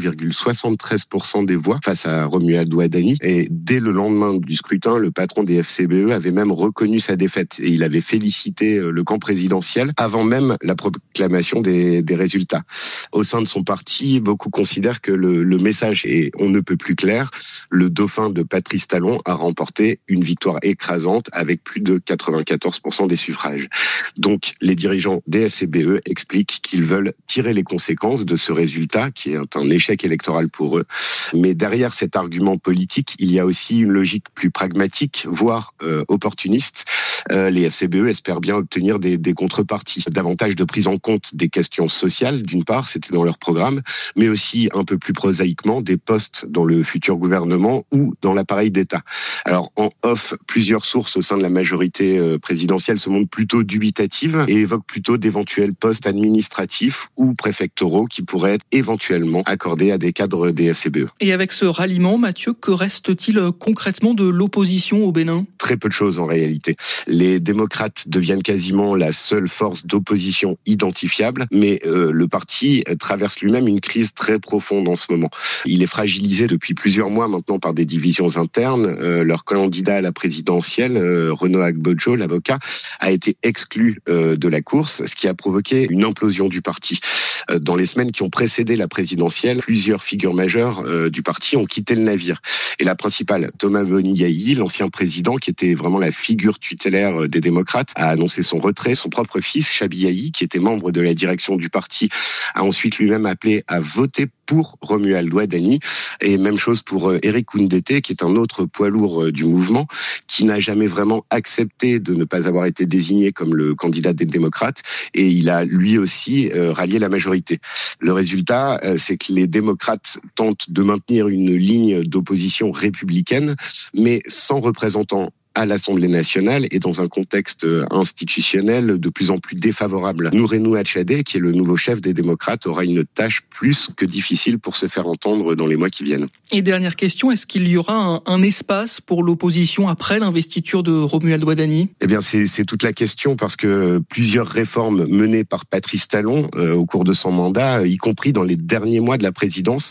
5,73% des voix face à Romuald Wadani. Et dès le lendemain du scrutin, le patron des FCBE avait même reconnu sa défaite et il avait félicité le camp présidentiel avant même la proclamation des résultats. Au sein de son parti, beaucoup considèrent que le message est on ne peut plus clair. Le dauphin de Patrice Talon a remporté une victoire écrasante avec plus de 94% des suffrages. Donc, les dirigeants des FCBE expliquent qu'ils veulent tirer les conséquences de ce résultat, qui est un échec électoral pour eux. Mais derrière cet argument politique, il y a aussi une logique plus pragmatique, voire opportuniste. Les FCBE espèrent bien obtenir des contreparties, davantage de prise en compte des questions sociales, d'une part, c'était dans leur programme, mais aussi un peu plus prosaïquement des postes dans le futur gouvernement ou dans l'appareil d'État. Alors en off, plusieurs sources au sein de la majorité présidentielle se montrent plutôt dubitatives et évoquent plutôt d'éventuels postes administratifs ou préfectoraux qui pourraient être éventuellement accordés à des cadres des FCBE. Et avec ce ralliement, Mathieu, que reste-t-il concrètement de l'opposition au Bénin ? Très peu de choses en réalité. Les démocrates deviennent quasiment la seule force d'opposition identifiable, mais le parti traverse lui-même une crise très profonde en ce moment. Il est fragilisé depuis plusieurs mois maintenant par des divisions internes. Leur candidat à la présidentielle, Renaud Agbojo, l'avocat, a été exclu de la course, ce qui a provoqué une implosion du parti. Dans les semaines qui ont précédé la présidentielle, plusieurs figures majeures du parti ont quitté le navire. Et la principale, Thomas Boni-Yayi, l'ancien président, qui était vraiment la figure tutélaire des démocrates, a annoncé son retrait. Son propre fils, Chabi Yayi, qui était membre de la direction du parti, a ensuite lui-même appelé à voter pour Romuald Wadani. Et même chose pour Eric Koundété, qui est un autre poids lourd du mouvement, qui n'a jamais vraiment accepté de ne pas avoir été désigné comme le candidat des démocrates. Et il a lui aussi rallié la majorité. Le résultat, c'est que les démocrates tentent de maintenir une ligne d'opposition républicaine, mais sans représentants à l'Assemblée nationale et dans un contexte institutionnel de plus en plus défavorable. Nourenou Hatchadeh, qui est le nouveau chef des démocrates, aura une tâche plus que difficile pour se faire entendre dans les mois qui viennent. Et dernière question, est-ce qu'il y aura un espace pour l'opposition après l'investiture de Romuald Wadani ? Eh bien, c'est toute la question parce que plusieurs réformes menées par Patrice Talon au cours de son mandat, y compris dans les derniers mois de la présidence,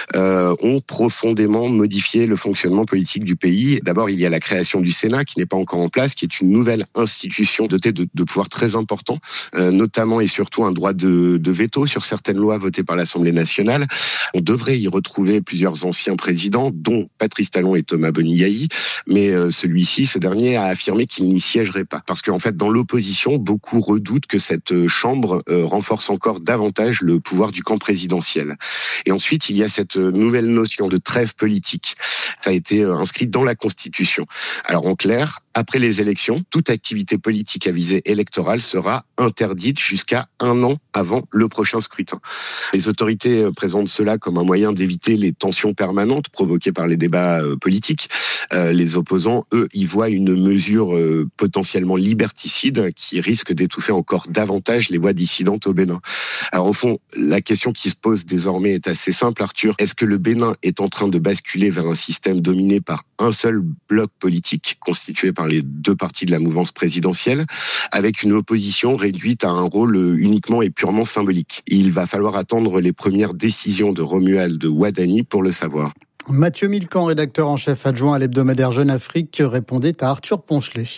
ont profondément modifié le fonctionnement politique du pays. D'abord, il y a la création du Sénat, qui n'est pas encore en place, qui est une nouvelle institution dotée de pouvoirs très importants, notamment et surtout un droit de veto sur certaines lois votées par l'Assemblée nationale. On devrait y retrouver plusieurs anciens présidents, dont Patrice Talon et Thomas Boni-Yayi, mais ce dernier a affirmé qu'il n'y siégerait pas. Parce qu'en fait, dans l'opposition, beaucoup redoutent que cette chambre renforce encore davantage le pouvoir du camp présidentiel. Et ensuite, il y a cette nouvelle notion de trêve politique. Ça a été inscrit dans la Constitution. Alors en clair, après les élections, toute activité politique à visée électorale sera interdite jusqu'à 1 an avant le prochain scrutin. Les autorités présentent cela comme un moyen d'éviter les tensions permanentes provoquées par les débats politiques. Les opposants, eux, y voient une mesure potentiellement liberticide qui risque d'étouffer encore davantage les voix dissidentes au Bénin. Alors au fond, la question qui se pose désormais est assez simple, Arthur. Est-ce que le Bénin est en train de basculer vers un système dominé par un seul bloc politique constitué par les 2 partis de la mouvance présidentielle, avec une opposition réduite à un rôle uniquement et purement symbolique? Il va falloir attendre les premières décisions de Romuald Wadani pour le savoir. Mathieu Milcan, rédacteur en chef adjoint à l'hebdomadaire Jeune Afrique, répondait à Arthur Ponchelet.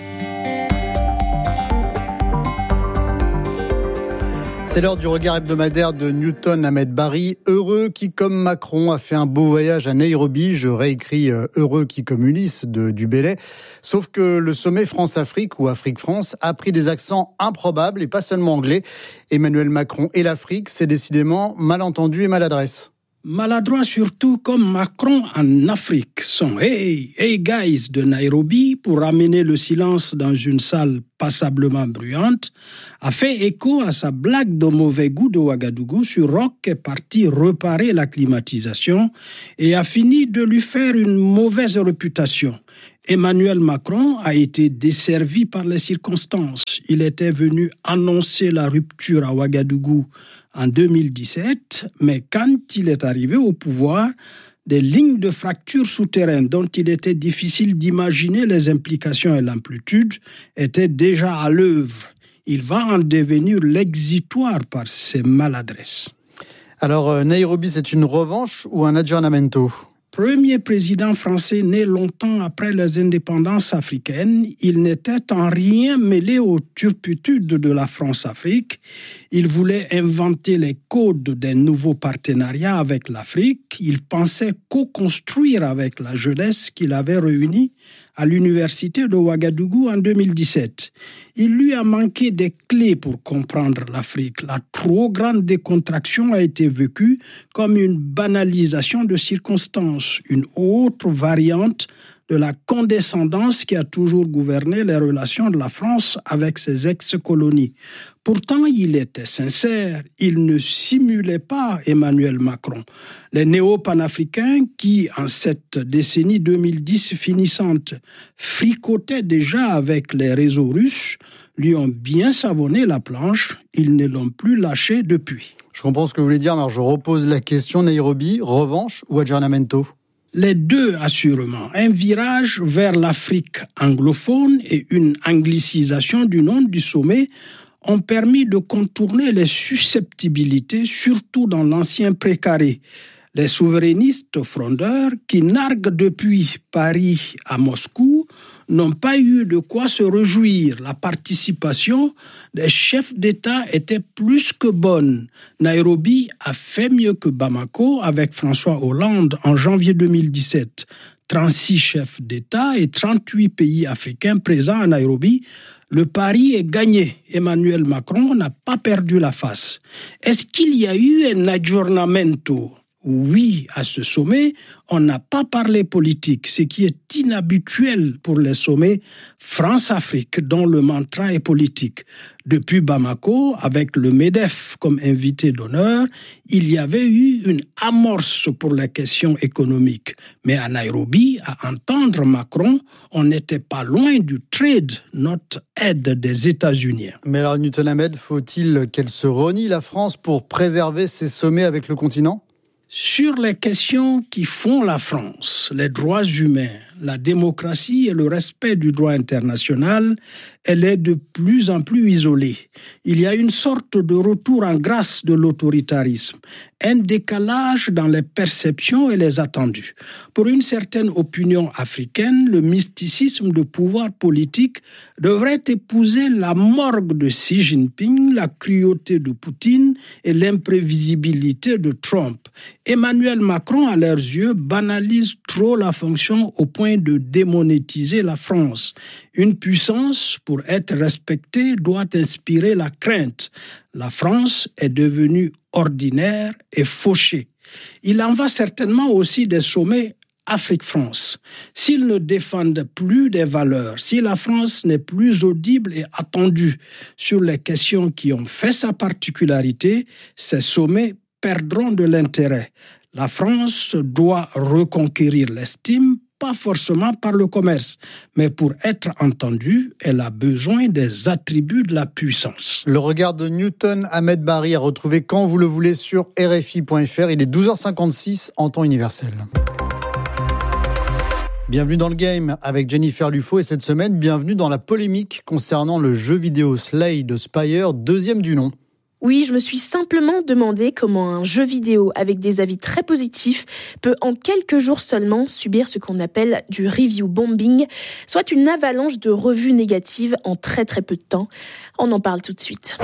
C'est l'heure du regard hebdomadaire de Newton Ahmed Barry. Heureux qui, comme Macron, a fait un beau voyage à Nairobi. Je réécris heureux qui, comme Ulysse de Dubélé. Sauf que le sommet France-Afrique ou Afrique-France a pris des accents improbables et pas seulement anglais. Emmanuel Macron et l'Afrique, c'est décidément malentendu et maladresse. Maladroit surtout comme Macron en Afrique. Son « Hey guys » de Nairobi pour ramener le silence dans une salle passablement bruyante a fait écho à sa blague de mauvais goût de Ouagadougou sur Roch qui est parti réparer la climatisation et a fini de lui faire une mauvaise réputation. Emmanuel Macron a été desservi par les circonstances. Il était venu annoncer la rupture à Ouagadougou en 2017, mais quand il est arrivé au pouvoir, des lignes de fracture souterraines dont il était difficile d'imaginer les implications et l'amplitude étaient déjà à l'œuvre. Il va en devenir l'exutoire par ses maladresses. Alors, Nairobi, c'est une revanche ou un aggiornamento ? Premier président français né longtemps après les indépendances africaines, il n'était en rien mêlé aux turpitudes de la France-Afrique. Il voulait inventer les codes des nouveaux partenariats avec l'Afrique. Il pensait co-construire avec la jeunesse qu'il avait réunie à l'université de Ouagadougou en 2017. Il lui a manqué des clés pour comprendre l'Afrique. La trop grande décontraction a été vécue comme une banalisation de circonstances, une autre variante de la condescendance qui a toujours gouverné les relations de la France avec ses ex-colonies. Pourtant, il était sincère, il ne simulait pas Emmanuel Macron. Les néo-panafricains qui, en cette décennie 2010 finissante, fricotaient déjà avec les réseaux russes, lui ont bien savonné la planche, ils ne l'ont plus lâché depuis. Je comprends ce que vous voulez dire, mais je repose la question, Nairobi, revanche ou aggiornamento ? Les deux, assurément. Un virage vers l'Afrique anglophone et une anglicisation du nom du sommet ont permis de contourner les susceptibilités, surtout dans l'ancien précaré. Les souverainistes frondeurs qui narguent depuis Paris à Moscou n'ont pas eu de quoi se réjouir. La participation des chefs d'État était plus que bonne. Nairobi a fait mieux que Bamako avec François Hollande en janvier 2017. 36 chefs d'État et 38 pays africains présents à Nairobi. Le pari est gagné. Emmanuel Macron n'a pas perdu la face. Est-ce qu'il y a eu un aggiornamento ? Oui, à ce sommet, on n'a pas parlé politique, ce qui est inhabituel pour les sommets France-Afrique, dont le mantra est politique. Depuis Bamako, avec le MEDEF comme invité d'honneur, il y avait eu une amorce pour les questions économiques. Mais à Nairobi, à entendre Macron, on n'était pas loin du trade, notre aide des États-Unis. Mais alors, Newton Ahmed, faut-il qu'elle se renie, la France, pour préserver ses sommets avec le continent ? Sur les questions qui font la France, les droits humains, la démocratie et le respect du droit international, elle est de plus en plus isolée. Il y a une sorte de retour en grâce de l'autoritarisme, un décalage dans les perceptions et les attendus. Pour une certaine opinion africaine, le mysticisme de pouvoir politique devrait épouser la morgue de Xi Jinping, la cruauté de Poutine et l'imprévisibilité de Trump. Emmanuel Macron, à leurs yeux, banalise trop la fonction au point de démonétiser la France. Une puissance, pour être respectée, doit inspirer la crainte. La France est devenue ordinaire et fauchée. Il en va certainement aussi des sommets Afrique-France. S'ils ne défendent plus des valeurs, si la France n'est plus audible et attendue sur les questions qui ont fait sa particularité, ces sommets perdront de l'intérêt. La France doit reconquérir l'estime, pas forcément par le commerce, mais pour être entendue, elle a besoin des attributs de la puissance. Le regard de Newton Ahmed Bari à retrouver quand vous le voulez sur RFI.fr. Il est 12h56 en temps universel. Bienvenue dans le game avec Jennifer Lufo et cette semaine, bienvenue dans la polémique concernant le jeu vidéo Slay the Spire, deuxième du nom. Oui, je me suis simplement demandé comment un jeu vidéo avec des avis très positifs peut en quelques jours seulement subir ce qu'on appelle du review bombing, soit une avalanche de revues négatives en très très peu de temps. On en parle tout de suite.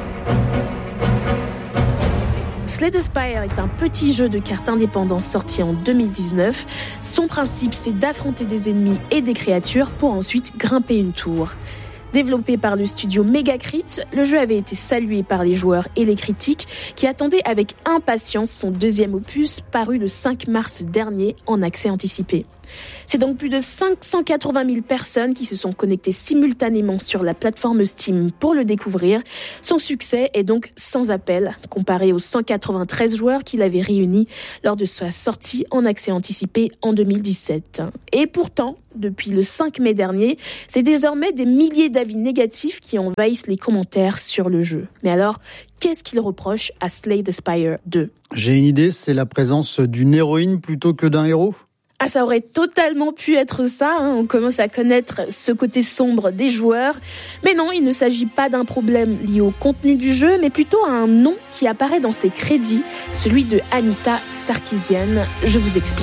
Slay the Spire est un petit jeu de cartes indépendant sorti en 2019. Son principe, c'est d'affronter des ennemis et des créatures pour ensuite grimper une tour. Développé par le studio Megacrit, le jeu avait été salué par les joueurs et les critiques qui attendaient avec impatience son deuxième opus paru le 5 mars dernier en accès anticipé. C'est donc plus de 580 000 personnes qui se sont connectées simultanément sur la plateforme Steam pour le découvrir. Son succès est donc sans appel, comparé aux 193 joueurs qu'il avait réunis lors de sa sortie en accès anticipé en 2017. Et pourtant, depuis le 5 mai dernier, c'est désormais des milliers d'avis négatifs qui envahissent les commentaires sur le jeu. Mais alors, qu'est-ce qu'il reproche à Slay the Spire 2 ? J'ai une idée, c'est la présence d'une héroïne plutôt que d'un héros ? Ah, ça aurait totalement pu être ça, On commence à connaître ce côté sombre des joueurs. Mais non, il ne s'agit pas d'un problème lié au contenu du jeu, mais plutôt à un nom qui apparaît dans ses crédits, celui de Anita Sarkeesian. Je vous explique.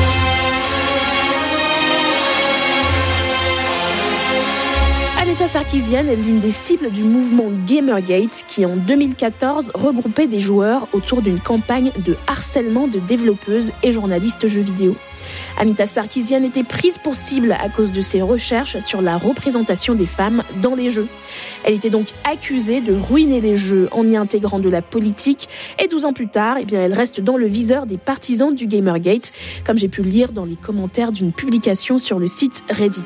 Anita Sarkeesian est l'une des cibles du mouvement Gamergate qui, en 2014, regroupait des joueurs autour d'une campagne de harcèlement de développeuses et journalistes jeux vidéo. Anita Sarkeesian était prise pour cible à cause de ses recherches sur la représentation des femmes dans les jeux. Elle était donc accusée de ruiner les jeux en y intégrant de la politique et 12 ans plus tard, elle reste dans le viseur des partisans du Gamergate, comme j'ai pu le lire dans les commentaires d'une publication sur le site Reddit.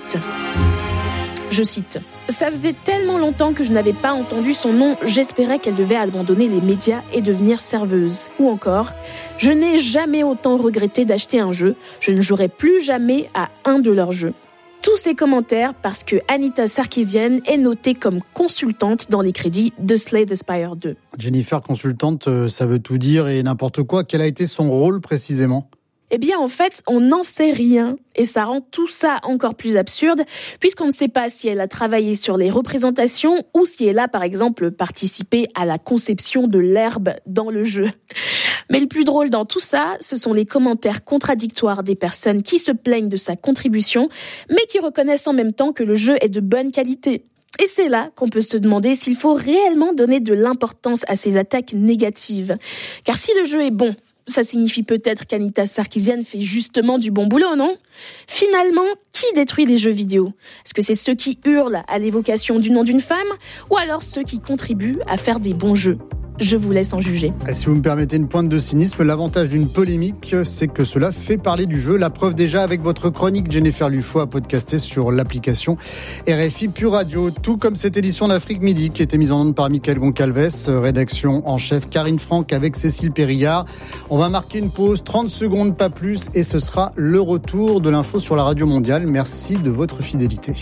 Je cite « Ça faisait tellement longtemps que je n'avais pas entendu son nom, j'espérais qu'elle devait abandonner les médias et devenir serveuse. » Ou encore « Je n'ai jamais autant regretté d'acheter un jeu, je ne jouerai plus jamais à un de leurs jeux. » Tous ces commentaires parce que Anita Sarkeesian est notée comme consultante dans les crédits de Slay the Spire 2. Jennifer, consultante, ça veut tout dire et n'importe quoi. Quel a été son rôle précisément ? En fait, on n'en sait rien. Et ça rend tout ça encore plus absurde, puisqu'on ne sait pas si elle a travaillé sur les représentations ou si elle a, par exemple, participé à la conception de l'herbe dans le jeu. Mais le plus drôle dans tout ça, ce sont les commentaires contradictoires des personnes qui se plaignent de sa contribution, mais qui reconnaissent en même temps que le jeu est de bonne qualité. Et c'est là qu'on peut se demander s'il faut réellement donner de l'importance à ces attaques négatives. Car si le jeu est bon, ça signifie peut-être qu'Anita Sarkeesian fait justement du bon boulot, non ? Finalement, qui détruit les jeux vidéo ? Est-ce que c'est ceux qui hurlent à l'évocation du nom d'une femme ou alors ceux qui contribuent à faire des bons jeux ? Je vous laisse en juger. Et si vous me permettez une pointe de cynisme, l'avantage d'une polémique, c'est que cela fait parler du jeu. La preuve déjà avec votre chronique Jennifer Lufo à podcaster sur l'application RFI Pure Radio. Tout comme cette édition d'Afrique Midi qui était mise en onde par Mickaël Goncalves, rédaction en chef Karine Franck avec Cécile Périllard. On va marquer une pause, 30 secondes pas plus, et ce sera le retour de l'info sur la radio mondiale. Merci de votre fidélité.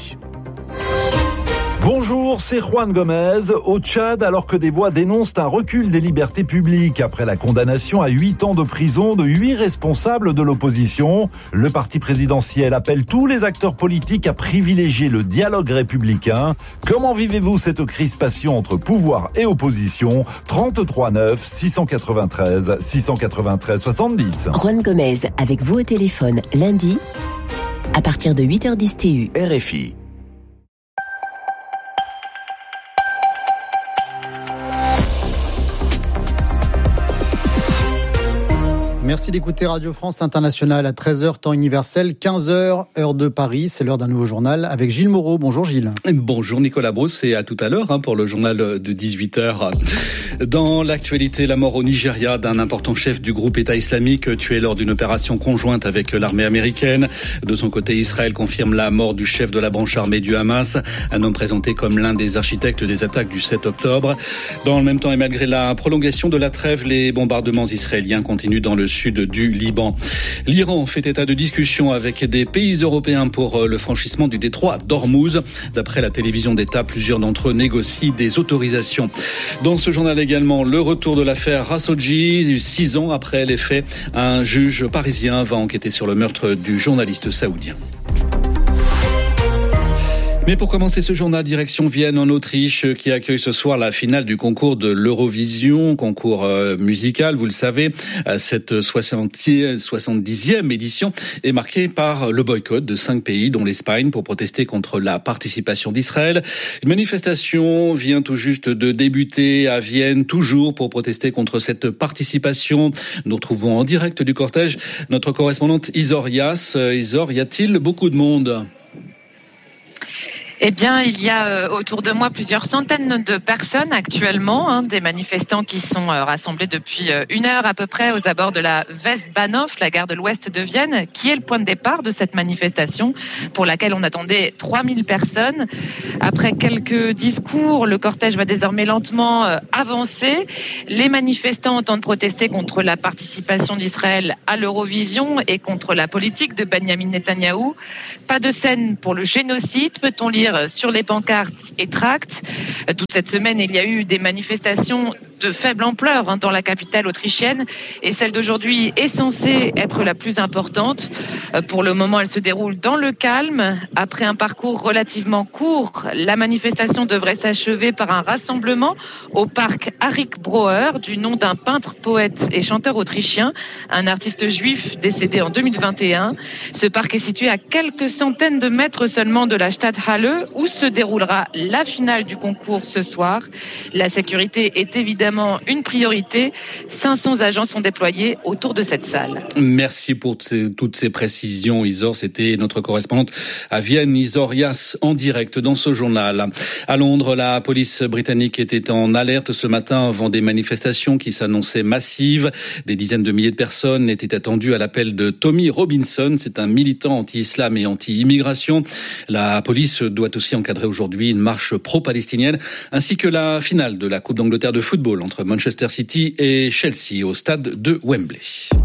Bonjour, c'est Juan Gomez. Au Tchad, alors que des voix dénoncent un recul des libertés publiques après la condamnation à 8 ans de prison de 8 responsables de l'opposition, le parti présidentiel appelle tous les acteurs politiques à privilégier le dialogue républicain. Comment vivez-vous cette crispation entre pouvoir et opposition ? 33 9 693 693 70. Juan Gomez avec vous au téléphone lundi à partir de 8h10 TU. RFI. Merci d'écouter Radio France Internationale à 13h temps universel, 15h heure de Paris. C'est l'heure d'un nouveau journal avec Gilles Moreau. Bonjour Gilles. Bonjour Nicolas Brousse et à tout à l'heure pour le journal de 18h. Dans l'actualité, la mort au Nigeria d'un important chef du groupe État islamique tué lors d'une opération conjointe avec l'armée américaine. De son côté, Israël confirme la mort du chef de la branche armée du Hamas, un homme présenté comme l'un des architectes des attaques du 7 octobre. Dans le même temps et malgré la prolongation de la trêve, les bombardements israéliens continuent dans le sud du Liban. L'Iran fait état de discussions avec des pays européens pour le franchissement du détroit d'Ormuz. D'après la télévision d'État, plusieurs d'entre eux négocient des autorisations. Dans ce journal également, le retour de l'affaire Khashoggi. 6 ans après les faits, un juge parisien va enquêter sur le meurtre du journaliste saoudien. Mais pour commencer ce journal, direction Vienne en Autriche qui accueille ce soir la finale du concours de l'Eurovision, concours musical. Vous le savez, cette 70e édition est marquée par le boycott de 5 pays, dont l'Espagne, pour protester contre la participation d'Israël. Une manifestation vient tout juste de débuter à Vienne, toujours pour protester contre cette participation. Nous retrouvons en direct du cortège notre correspondante Isor Yass. Isor, y a-t-il beaucoup de monde ? Eh bien, il y a autour de moi plusieurs centaines de personnes actuellement, des manifestants qui sont rassemblés depuis 1 heure à peu près aux abords de la Westbahnhof, la gare de l'ouest de Vienne, qui est le point de départ de cette manifestation pour laquelle on attendait 3000 personnes. Après quelques discours, le cortège va désormais lentement avancer. Les manifestants entendent protester contre la participation d'Israël à l'Eurovision et contre la politique de Benjamin Netanyahou. Pas de scène pour le génocide, peut-on lire sur les pancartes et tracts. Toute cette semaine, il y a eu des manifestations de faible ampleur dans la capitale autrichienne et celle d'aujourd'hui est censée être la plus importante. Pour le moment, elle se déroule dans le calme. Après un parcours relativement court, la manifestation devrait s'achever par un rassemblement au parc Erich Brauer, du nom d'un peintre, poète et chanteur autrichien, un artiste juif décédé en 2021. Ce parc est situé à quelques centaines de mètres seulement de la Stadthalle, où se déroulera la finale du concours ce soir. La sécurité est évidemment une priorité. 500 agents sont déployés autour de cette salle. Merci pour toutes ces précisions, Isor. C'était notre correspondante à Vienne, Isor Yass, en direct dans ce journal. À Londres, la police britannique était en alerte ce matin avant des manifestations qui s'annonçaient massives. Des dizaines de milliers de personnes étaient attendues à l'appel de Tommy Robinson. C'est un militant anti-islam et anti-immigration. La police doit aussi encadrer aujourd'hui une marche pro-palestinienne, ainsi que la finale de la Coupe d'Angleterre de football entre Manchester City et Chelsea au stade de Wembley.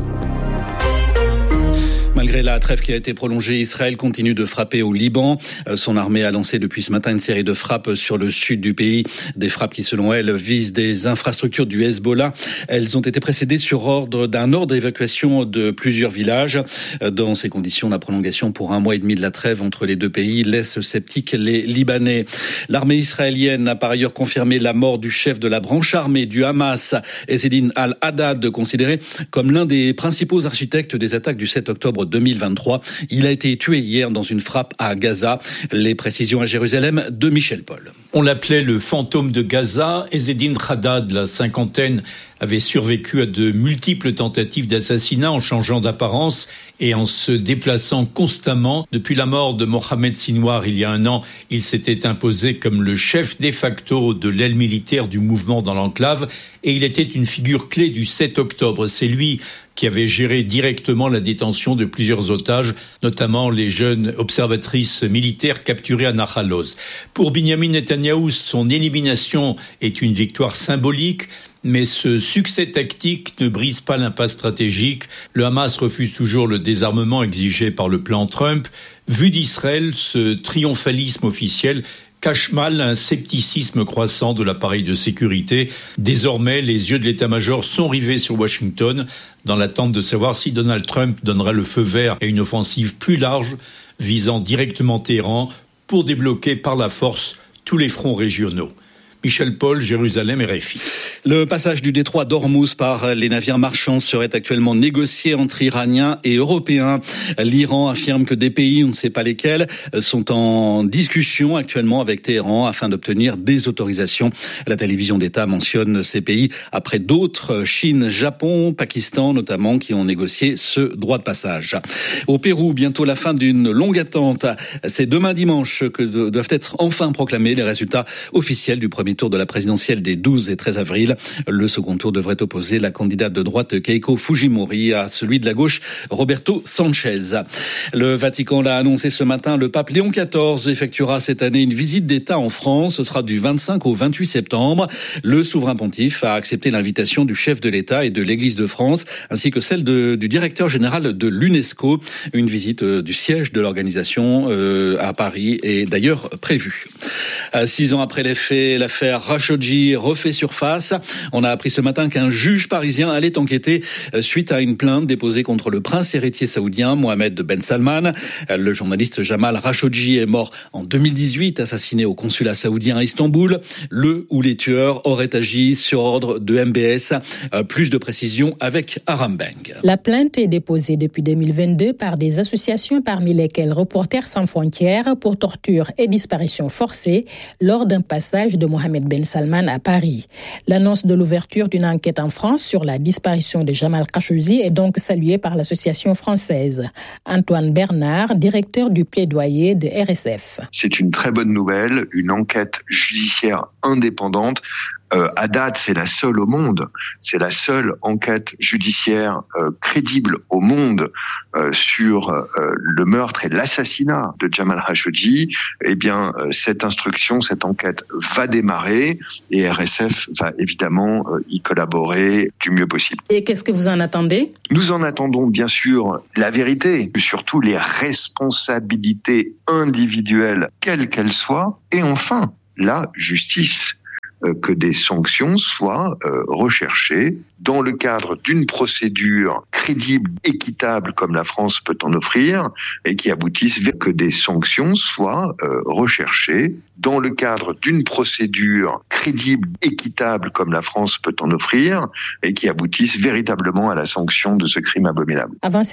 Malgré la trêve qui a été prolongée, Israël continue de frapper au Liban. Son armée a lancé depuis ce matin une série de frappes sur le sud du pays. Des frappes qui, selon elle, visent des infrastructures du Hezbollah. Elles ont été précédées d'un ordre d'évacuation de plusieurs villages. Dans ces conditions, la prolongation pour 1 mois et demi de la trêve entre les deux pays laisse sceptiques les Libanais. L'armée israélienne a par ailleurs confirmé la mort du chef de la branche armée du Hamas, Ezzedine al-Haddad, considéré comme l'un des principaux architectes des attaques du 7 octobre 2023. Il a été tué hier dans une frappe à Gaza. Les précisions à Jérusalem de Michel Paul. On l'appelait le fantôme de Gaza. Ezzedine Haddad, la cinquantaine, avait survécu à de multiples tentatives d'assassinat en changeant d'apparence et en se déplaçant constamment. Depuis la mort de Mohamed Sinwar il y a 1 an, il s'était imposé comme le chef de facto de l'aile militaire du mouvement dans l'enclave et il était une figure clé du 7 octobre. C'est lui qui avait géré directement la détention de plusieurs otages, notamment les jeunes observatrices militaires capturées à Nahal Oz. Pour Benjamin Netanyahou, son élimination est une victoire symbolique, mais ce succès tactique ne brise pas l'impasse stratégique. Le Hamas refuse toujours le désarmement exigé par le plan Trump. Vu d'Israël, ce triomphalisme officiel cache mal un scepticisme croissant de l'appareil de sécurité. Désormais, les yeux de l'état-major sont rivés sur Washington dans l'attente de savoir si Donald Trump donnera le feu vert à une offensive plus large visant directement Téhéran pour débloquer par la force tous les fronts régionaux. Michel Paul, Jérusalem, RFI. Le passage du détroit d'Ormuz par les navires marchands serait actuellement négocié entre Iraniens et Européens. L'Iran affirme que des pays, on ne sait pas lesquels, sont en discussion actuellement avec Téhéran afin d'obtenir des autorisations. La télévision d'État mentionne ces pays après d'autres, Chine, Japon, Pakistan notamment, qui ont négocié ce droit de passage. Au Pérou, bientôt la fin d'une longue attente. C'est demain dimanche que doivent être enfin proclamés les résultats officiels du premier premier tour de la présidentielle des 12 et 13 avril. Le second tour devrait opposer la candidate de droite Keiko Fujimori à celui de la gauche Roberto Sanchez. Le Vatican l'a annoncé ce matin, le pape Léon XIV effectuera cette année une visite d'État en France. Ce sera du 25 au 28 septembre. Le souverain pontife a accepté l'invitation du chef de l'État et de l'Église de France, ainsi que celle du directeur général de l'UNESCO. Une visite du siège de l'organisation à Paris est d'ailleurs prévue. 6 ans après les faits, l'affaire Khashoggi refait surface. On a appris ce matin qu'un juge parisien allait enquêter suite à une plainte déposée contre le prince héritier saoudien Mohamed Ben Salman. Le journaliste Jamal Khashoggi est mort en 2018, assassiné au consulat saoudien à Istanbul. Le ou les tueurs auraient agi sur ordre de MBS. Plus de précisions avec Aram Beng. La plainte est déposée depuis 2022 par des associations parmi lesquelles Reporters sans frontières pour torture et disparition forcée lors d'un passage de Mohamed Ben Salman à Paris. L'annonce de l'ouverture d'une enquête en France sur la disparition de Jamal Khashoggi est donc saluée par l'association française. Antoine Bernard, directeur du plaidoyer de RSF. C'est une très bonne nouvelle, une enquête judiciaire indépendante. À date, c'est la seule au monde. C'est la seule enquête judiciaire crédible au monde sur le meurtre et l'assassinat de Jamal Khashoggi. Eh bien, cette instruction, cette enquête va démarrer et RSF va évidemment y collaborer du mieux possible. Et qu'est-ce que vous en attendez ? Nous en attendons bien sûr la vérité, surtout les responsabilités individuelles, quelles qu'elles soient, et enfin, la justice. Que des sanctions soient recherchées dans le cadre d'une procédure crédible, équitable comme la France peut en offrir et qui aboutissent que des sanctions soient recherchées dans le cadre d'une procédure crédible, équitable comme la France peut en offrir et qui aboutissent véritablement à la sanction de ce crime abominable.